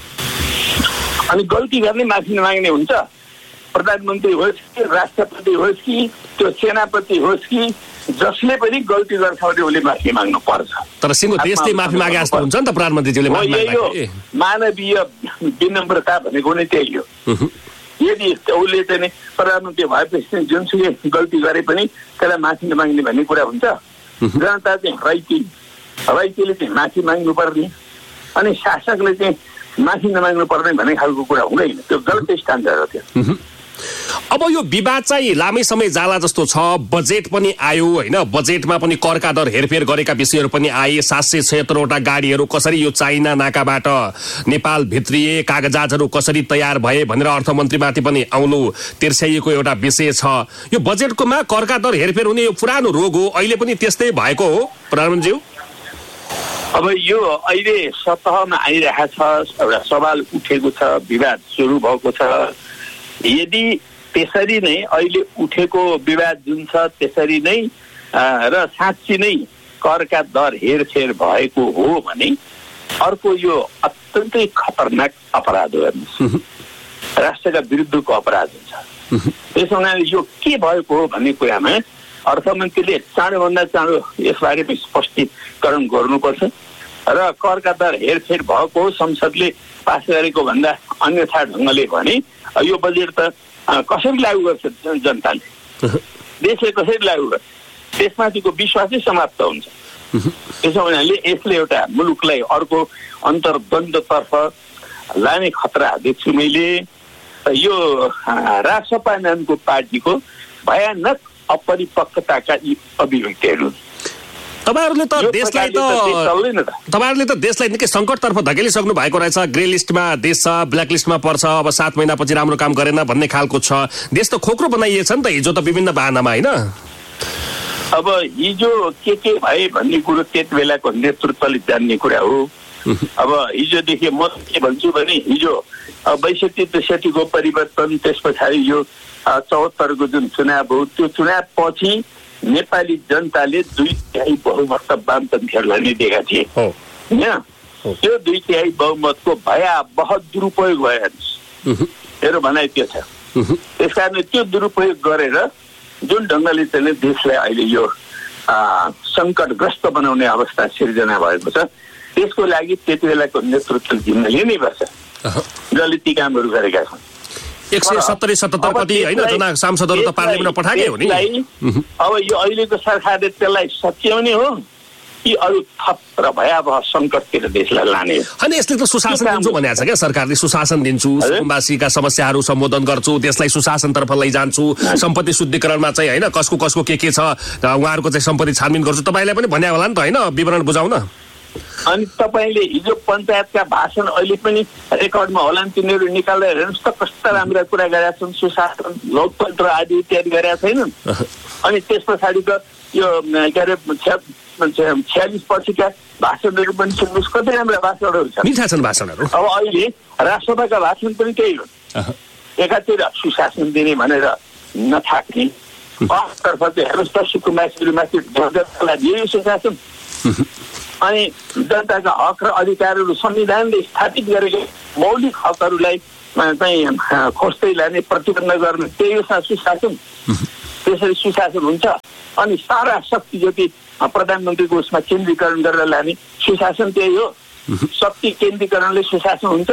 अनि गल्ती गर्ने माफी नमाग्ने हुन्छ? प्रधानमन्त्री होस् कि राष्ट्रपति होस् कि त्यो सेनापति होस् कि जसले पनि गल्ती गर्छ भने उसले माफी माग्नु पर्छ। तर सिङ्गो देशले माफी मागे जस्तो हुन्छ नि त प्रधानमन्त्रीज्यूले माफी माग्दाखेरि। मानवीय विनम्रता भनेको नै त्यही हो। यदि उसले चाहिँ प्रधानमन्त्री भएपछि जुनसुकै गल्ती गरे पनि त्यसलाई माफी नमाग्ने भन्ने कुरा हुन्छ? जनता चाहिँ राइती राइतीले चाहिँ माफी माग्नु पर्ने अनि शासकले चाहिँ माफी नमाग्नु पर्ने भन्ने खालको कुरा हुँदैन, त्यो गलत स्ट्यान्डर्ड हो त्यो। अब यो विवाद चाहिँ लामै समय जाला जस्तो छ। बजेट पनि आयो होइन, बजेटमा पनि करका दर हेरफेर गरेका विषयहरू पनि आए। सात सय छयत्तरवटा गाडीहरू कसरी यो चाइना नाकाबाट नेपाल भित्रिए, कागजातहरू कसरी तयार भए भनेर अर्थमन्त्रीमाथि पनि आउनु तिर्स्याइएको एउटा विषय छ। यो बजेटकोमा करका दर हेरफेर हुने यो पुरानो रोग हो, अहिले पनि त्यस्तै भएको हो प्रधानमन्त्रीज्यू? अब यो अहिले सतहमा आइरहेको छ, एउटा सवाल उठेको छ, विवाद सुरु भएको छ। यदि त्यसरी नै अहिले उठेको विवाद जुन छ त्यसरी नै र साँच्ची नै करका दर हेरफेर भएको हो भने अर्को यो अत्यन्तै खतरनाक अपराध हो, हेर्नुहोस्, राष्ट्रका विरुद्धको अपराध हुन्छ। त्यसो हुनाले यो के भएको हो भन्ने कुरामा अर्थमन्त्रीले चाँडोभन्दा चाँडो यसबारे स्पष्टीकरण गर्नुपर्छ र करका दर हेरफेर भएको संसदले पास गरेको भन्दा अन्यथा ढङ्गले भने यो बजेट त कसरी लागू गर्छ जनताले, देशले कसरी लागू गर्छ, त्यसमाथिको विश्वासै समाप्त हुन्छ। त्यसो हुनाले यसले एउटा मुलुकलाई अर्को अन्तर्द्वन्द्वतर्फ लाने खतरा देख्छु मैले। यो राष्ट्रपा नामको पार्टीको भयानक अपरिपक्वताका यी अभिव्यक्तिहरू तपाईहरुले त देशलाई त तपाईहरुले त देशलाई निकै संकटतर्फ धकेलिसक्नु भएको रहेछ। ग्रे लिस्टमा देश छ, ब्ल्याक लिस्टमा पर्छ, अब सात महिनापछि राम्रो काम गरेन भन्ने खालको छ। देश त खोक्रो बनाइएछ नि त हिजो त विभिन्न बहानामा, होइन? अब हिजो के के भए भन्ने कुरो त्यति बेलाको नेतृत्वले जान्ने कुरा हो। अब हिजोदेखि म के भन्छु भने हिजो बैसठी त्रिसठीको परिवर्तन, त्यस पछाडि यो चौहत्तरको जुन चुनाव हो त्यो चुनाव पछि नेपाली जनताले दुई तिहाई बहुमत वामपन्थीहरूलाई नै दिएका थिए होइन। त्यो दुई तिहाई बहुमतको भयावह दुरुपयोग भयो हेर्नुहोस्, मेरो भनाइ त्यो छ। त्यस कारण त्यो दुरुपयोग गरेर जुन ढङ्गले चाहिँ देशलाई अहिले यो सङ्कटग्रस्त बनाउने अवस्था सिर्जना भएको छ त्यसको लागि त्यति बेलाको नेतृत्व जिम्मा लिनै पर्छ जसले ती कामहरू गरेका छन्। एक सय सत्तरी सतहत्तर कति होइन जना सांसदहरू त पार्लियामेन्टमा पठाएकै हो नि। अब यो अहिलेको सरकारले त्यसलाई सच्याउने हो यी अरू थप र भयावह सङ्कटतिर देशलाई लाने होइन। यसले त सुशासन दिन्छु भनेको छ क्या सरकारले, सुशासन दिन्छु, सुकुम्बासीका समस्याहरू सम्बोधन गर्छु, देशलाई सुशासनतर्फ लैजान्छु, सम्पत्ति शुद्धिकरणमा चाहिँ होइन कसको कसको के के छ उहाँहरूको चाहिँ सम्पत्ति छानबिन गर्छु, तपाईँलाई पनि भन्या होला नि त होइन विवरण बुझाउन। अनि तपाईँले हिजो पञ्चायतका भाषण अहिले पनि रेकर्डमा होला नि, तिनीहरू निकालेर हेर्नुहोस् त कस्ता राम्रा कुरा गरेका छन्, सुशासन लोकतन्त्र आदि इत्यादि गरेका छैनन्। अनि त्यस पछाडि त यो के अरे छ्यालिस पछिका भाषणहरू पनि सुन्नुहोस्, कति राम्रा भाषणहरू छन्, मिठा छन् भाषणहरू। अब अहिले राष्ट्रसभाका भाषण पनि त्यही हो, एकातिर सुशासन दिने भनेर नथाक्ने, अर्कोतर्फ चाहिँ हेर्नुहोस् त सुकुम्बासीहरूमाथि जनतालाई दियो सुशासन, अनि जनताका हक र अधिकारहरू संविधानले स्थापित गरेको मौलिक हकहरूलाई चाहिँ खोज्दै लाने, प्रतिबन्ध गर्ने, त्यही हो सुशासन। त्यसरी सुशासन हुन्छ। अनि सारा शक्ति जति प्रधानमन्त्रीको उसमा केन्द्रीकरण गरेर लाने, सुशासन त्यही हो। शक्ति केन्द्रीकरणले सुशासन हुन्छ।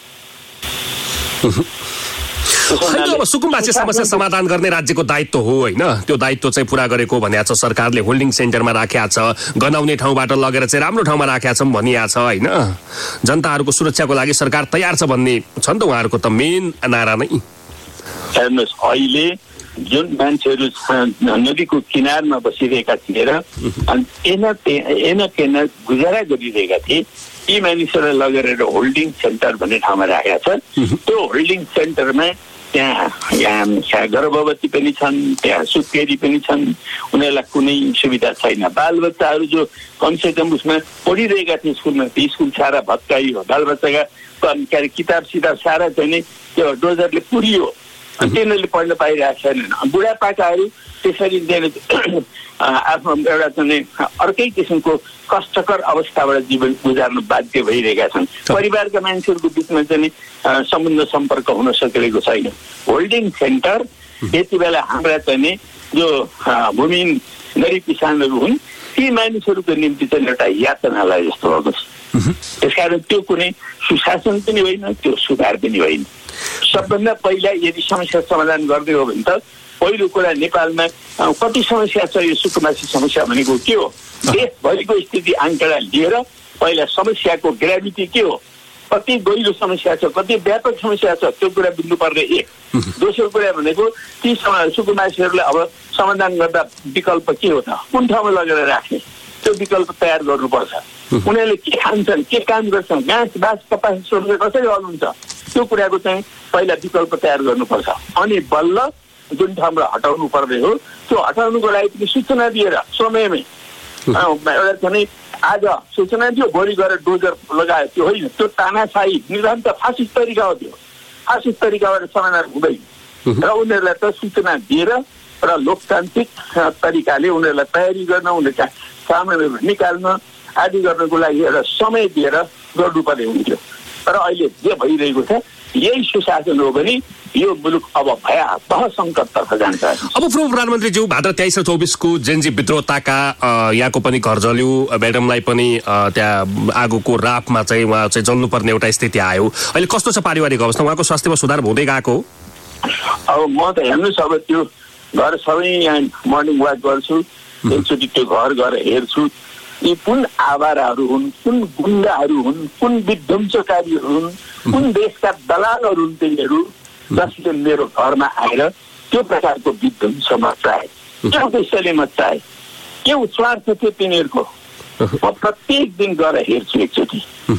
अब सुकुम्बासी समस्या समाधान गर्ने राज्यको दायित्व हो होइन, त्यो दायित्व चाहिँ पुरा गरेको भनिएको छ सरकारले, होल्डिङ सेन्टरमा राखेको छ, गनाउने ठाउँबाट लगेर चाहिँ राम्रो ठाउँमा राखेको छ भनिएको छ होइन। जनताहरूको सुरक्षाको लागि सरकार तयार छ भन्ने छ नि त उहाँहरूको त मेन नारा नै। हेर्नुहोस् अहिले जुन मान्छेहरू नदीको किनारमा बसिरहेका थिए र एना एना केना गुजारा गरिरहेका थिए, यी मानिसहरूलाई लगेर होल्डिङ सेन्टर भन्ने ठाउँमा राखेका छ। त्यो होल्डिङ सेन्टरमा त्यहाँ यहाँ गर्भवती पनि छन्, त्यहाँ सुत्केरी पनि छन्, उनीहरूलाई कुनै सुविधा छैन। बालबच्चाहरू जो कमसेकम उसमा पढिरहेका थिए स्कुलमा, त्यो स्कुल सारा भत्काइयो, बालबच्चाका के अरे किताब सिताब सारा चाहिँ नि त्यो डोजरले पुरियो, अनि तिनीहरूले पढ्न पाइरहेको छैनन्। बुढापाकाहरू त्यसरी आफ्नो एउटा चाहिँ अर्कै किसिमको कष्टकर अवस्थाबाट जीवन गुजार्नु बाध्य भइरहेका छन्। परिवारका मान्छेहरूको बिचमा चाहिँ सम्बन्ध सम्पर्क हुन सकेको छैन। होल्डिङ सेन्टर यति बेला हाम्रा चाहिँ जो भूमिहीन गरिब किसानहरू हुन् ती मानिसहरूको निम्ति चाहिँ एउटा यातनालाई जस्तो भएको छ। त्यसकारण त्यो कुनै सुशासन पनि होइन, त्यो सुधार पनि होइन। सबभन्दा पहिला यदि समस्या समाधान गर्ने हो भने त पहिलो कुरा नेपालमा कति समस्या छ, यो सुकुम्बासी समस्या भनेको के हो, देशभरिको स्थिति आंकडा लिएर पहिला समस्याको ग्राभिटी के हो, कति गहिरो समस्या छ, कति व्यापक समस्या छ, त्यो कुरा बुझ्नुपर्ने एक। दोस्रो कुरा भनेको ती सुकुम्बासीहरूलाई अब समाधान गर्दा विकल्प के हो त, कुन ठाउँमा लगेर राख्ने, त्यो विकल्प तयार गर्नुपर्छ। उनीहरूले के खान्छन्, के काम गर्छन्, घाँस बाँस कपास सोर्ने कसरी गर्नुहुन्छ, त्यो कुराको चाहिँ पहिला विकल्प तयार गर्नुपर्छ। अनि बल्ल जुन ठाउँबाट हटाउनु पर्ने हो त्यो हटाउनुको लागि पनि सूचना दिएर समयमै एउटा चाहिँ आज सूचना दियो, भोलि गएर डोजर लगायो, त्यो होइन, त्यो तानाशाही निरन्तर फासिस्ट तरिका हो, त्यो फासिस्ट तरिकाबाट समाधान हुँदैन। र उनीहरूलाई त सूचना दिएर र लोकतान्त्रिक तरिकाले उनीहरूलाई तयारी गर्न, उनीहरूका सामानहरू निकाल्न आदि गर्नको लागि एउटा समय दिएर गर्नुपर्ने हुन्थ्यो। तर अहिले जे भइरहेको छ यही सुशासन हो भने यो मुलुक अब भयावह सङ्कटतर्फ जान्छ। अब पूर्व प्रधानमन्त्रीज्यू भाद्र तेइस र चौबिसको जेन्जी विद्रोहताका यहाँको पनि घर जल्यो, म्याडमलाई पनि त्यहाँ आगोको रापमा चाहिँ उहाँ चाहिँ जल्नुपर्ने एउटा स्थिति आयो। अहिले कस्तो छ पारिवारिक अवस्था, उहाँको स्वास्थ्यमा सुधार हुँदै गएको? अब म त हेर्नुहोस्, अब त्यो घर सबै यहाँ मर्निङ वाक गर्छु, एकचोटि त्यो घर गएर हेर्छु, यी कुन आवाराहरू हुन्, कुन गुन्डाहरू हुन्, कुन विध्वंसकारीहरू हुन्, कुन देशका दलालहरू हुन् तिनीहरू, जसले मेरो घरमा आएर त्यो प्रकारको विध्वंस मचाए, के उद्देश्यले मचाए, के स्वार्थ थियो तिनीहरूको। म प्रत्येक दिन गएर हेर्छु एकचोटि,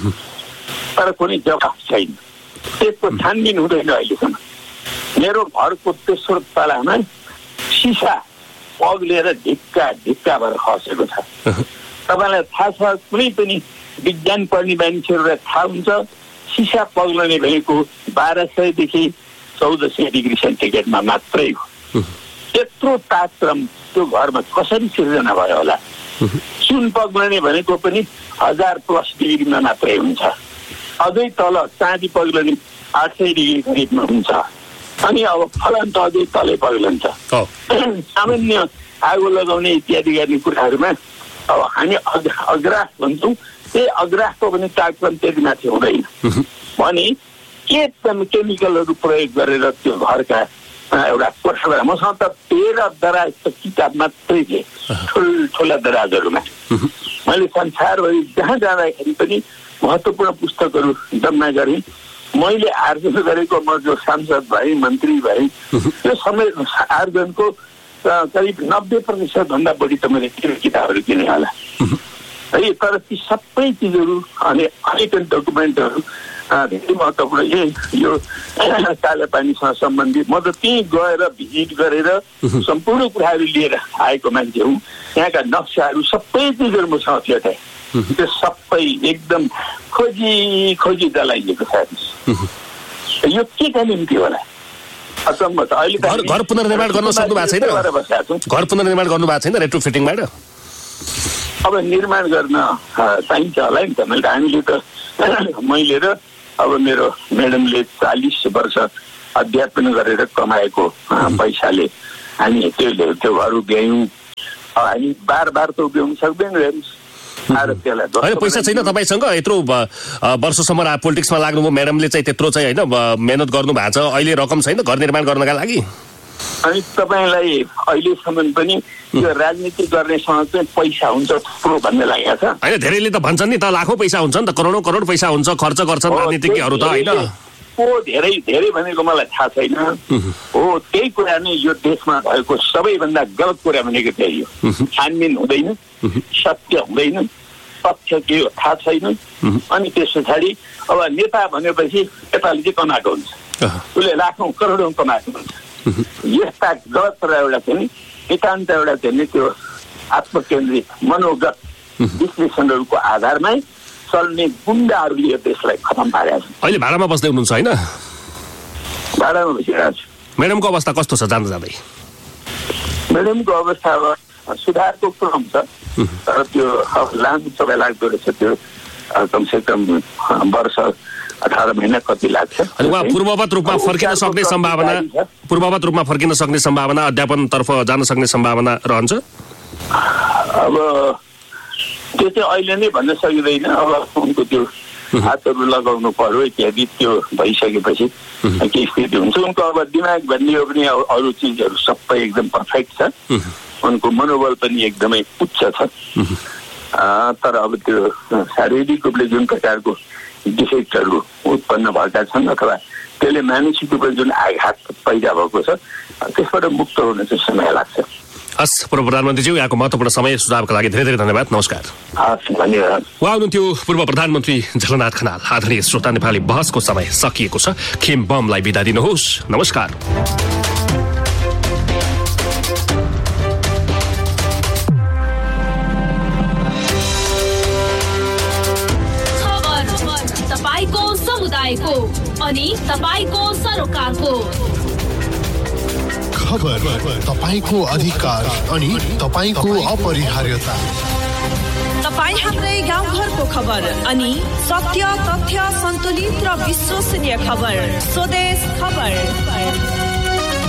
तर कुनै जवाफ छैन, त्यसको छानबिन हुँदैन अहिलेसम्म। मेरो घरको तेस्रो तलामा सिसा पग्लेर ढिक्का ढिक्का भएर खसेको छ। तपाईँलाई थाहा छ, कुनै पनि विज्ञान पढ्ने मानिसहरूलाई थाहा हुन्छ, सिसा पग्लने भनेको बाह्र सयदेखि चौध सय डिग्री सेन्टिग्रेडमा मात्रै हो। त्यत्रो तापक्रम त्यो घरमा कसरी सिर्जना भयो होला। सुन पग्लने भनेको पनि हजार प्लस डिग्रीमा मात्रै हुन्छ। अझै तल चाँदी पग्लने आठ सय डिग्री करिबमा हुन्छ। अनि अब फलन त अझै तलै पग्लन्छ। सामान्य आगो लगाउने इत्यादि गर्ने कुराहरूमा अब हामी अग्रास भन्छौँ, त्यही अग्रासको पनि तापक्रम त्यति माथि हुँदैन भने के केमिकलहरू प्रयोग गरेर त्यो घरका एउटा कोठाबाट, मसँग त तेह्र दराज किताब मात्रै थिए ठुल्ठुला दराजहरूमा, मैले संसारभरि जहाँ जाँदाखेरि पनि महत्त्वपूर्ण पुस्तकहरू जम्मा गरेँ। मैले आर्जन गरेको म जो सांसद भए मन्त्री भए त्यो समय आर्जनको करिब नब्बे प्रतिशत भन्दा बढी त मैले किताबहरू किने होला है। तर ती सबै चिजहरू अनि अनेक डकुमेन्टहरू धेरै महत्त्वपूर्ण यो कालापानीसँग सम्बन्धित। म त त्यहीँ गएर भिजिट गरेर सम्पूर्ण कुराहरू लिएर आएको मान्छे हुँ। यहाँका नक्साहरू सबै चिजहरू मसँग भेटाएँ। त्यो सबै एकदम खोजी खोजी जलाइएको छ। यो के का निम्ति होला अचम्म त। अहिले घर पुनर्निर्माण गर्न सक्नु भएको छैन? घर पुनर्निर्माण गर्नु भएको छैन रेट्रोफिटिङबाट? अब निर्माण गर्न चाहिन्छ होला नि त। मैले हामीले त मैले र अब मेरो म्याडमले चालिस वर्ष अध्यापन गरेर कमाएको पैसाले हामी त्यो त्यो घर उभ्यायौँ। हामी बार बार त उभ्याउनु सक्दैन। होइन पैसा छैन तपाईँसँग? यत्रो वर्षसम्म पोलिटिक्समा लाग्नुभयो, म्याडमले चाहिँ त्यत्रो चाहिँ होइन मेहनत गर्नु भएको छ, अहिले रकम छैन घर निर्माण गर्नका लागि? अनि तपाईँलाई अहिलेसम्म पनि यो राजनीति गर्नेसँग चाहिँ पैसा हुन्छ थुप्रो भन्ने लागेको छ? होइन धेरैले त भन्छन् नि त लाखौँ पैसा हुन्छ नि त, करोडौँ करोड पैसा हुन्छ, खर्च गर्छन् राजनीतिज्ञहरू त होइन? को धेरै धेरै भनेको मलाई थाहा छैन। हो त्यही कुरा नै यो देशमा भएको सबैभन्दा गलत कुरा भनेको त्यही हो। छानबिन हुँदैन, सत्य हुँदैन, तथ्य के हो थाहा छैन। अनि त्यस पछाडि अब नेता भनेपछि नेपालले चाहिँ कमाएको हुन्छ, उसले लाखौँ करोडौँ कमाएको हुन्छ। यस्ता गलत र एउटा चाहिँ नितान्त एउटा चाहिँ त्यो आत्मकेन्द्रित मनोगत विश्लेषणहरूको आधारमै चल्ने गुन्डाहरूले यो देशलाई खतम पारेको छ। अहिले भाडामा बस्दै हुनुहुन्छ होइन? भाडामा बसिरहेको छु। म्याडमको अवस्था कस्तो छ जाँदा जाँदै? म्याडमको अवस्था अब सुधारको क्रम छ, तर त्यो अब लामो समय लाग्दो रहेछ। त्यो कमसे कम वर्ष अठार महिना कति लाग्छ। अनि उहाँ पूर्ववत रूपमा फर्किन सक्ने सम्भावना पूर्ववत रूपमा फर्किन सक्ने सम्भावना अध्यापनतर्फ जान सक्ने सम्भावना रहन्छ? अब त्यो चाहिँ अहिले नै भन्न सकिँदैन। अब उनको त्यो हातहरू लगाउनु पर्यो इत्यादि त्यो भइसकेपछि के स्थिति हुन्छ उनको। अब दिमाग भन्ने हो भने अरू चिजहरू सबै एकदम पर्फेक्ट छ, उनको मनोबल पनि एकदमै उच्च छ। तर अब त्यो शारीरिक रूपले जुन प्रकारको डिफेक्टहरू उत्पन्न भएका छन् अथवा त्यसले मानसिक रूपले जुन आघात पैदा भएको छ त्यसबाट मुक्त हुन चाहिँ समय लाग्छ। हस् पूर्व प्रधानमन्त्रीज्यू, यहाँको महत्त्वपूर्ण समय सुझावका लागि धेरै धेरै धन्यवाद। नमस्कार। हस् धन्यवाद। उहाँ हुनुहुन्थ्यो पूर्व प्रधानमन्त्री झलनाथ खनाल। आदरणीय श्रोता, नेपाली बहसको समय सकिएको छ। खेम बमलाई बिदा दिनुहोस्। नमस्कार। तपाईको समुदायको अनि तपाईको सरोकारको खबर तपाईको अधिकार अनि तपाईको अपरिहार्यता। तपाईँ हाम्रै गाउँघरको खबर अनि सत्य तथ्य सन्तुलित र विश्वसनीय खबर। स्वदेश खबर।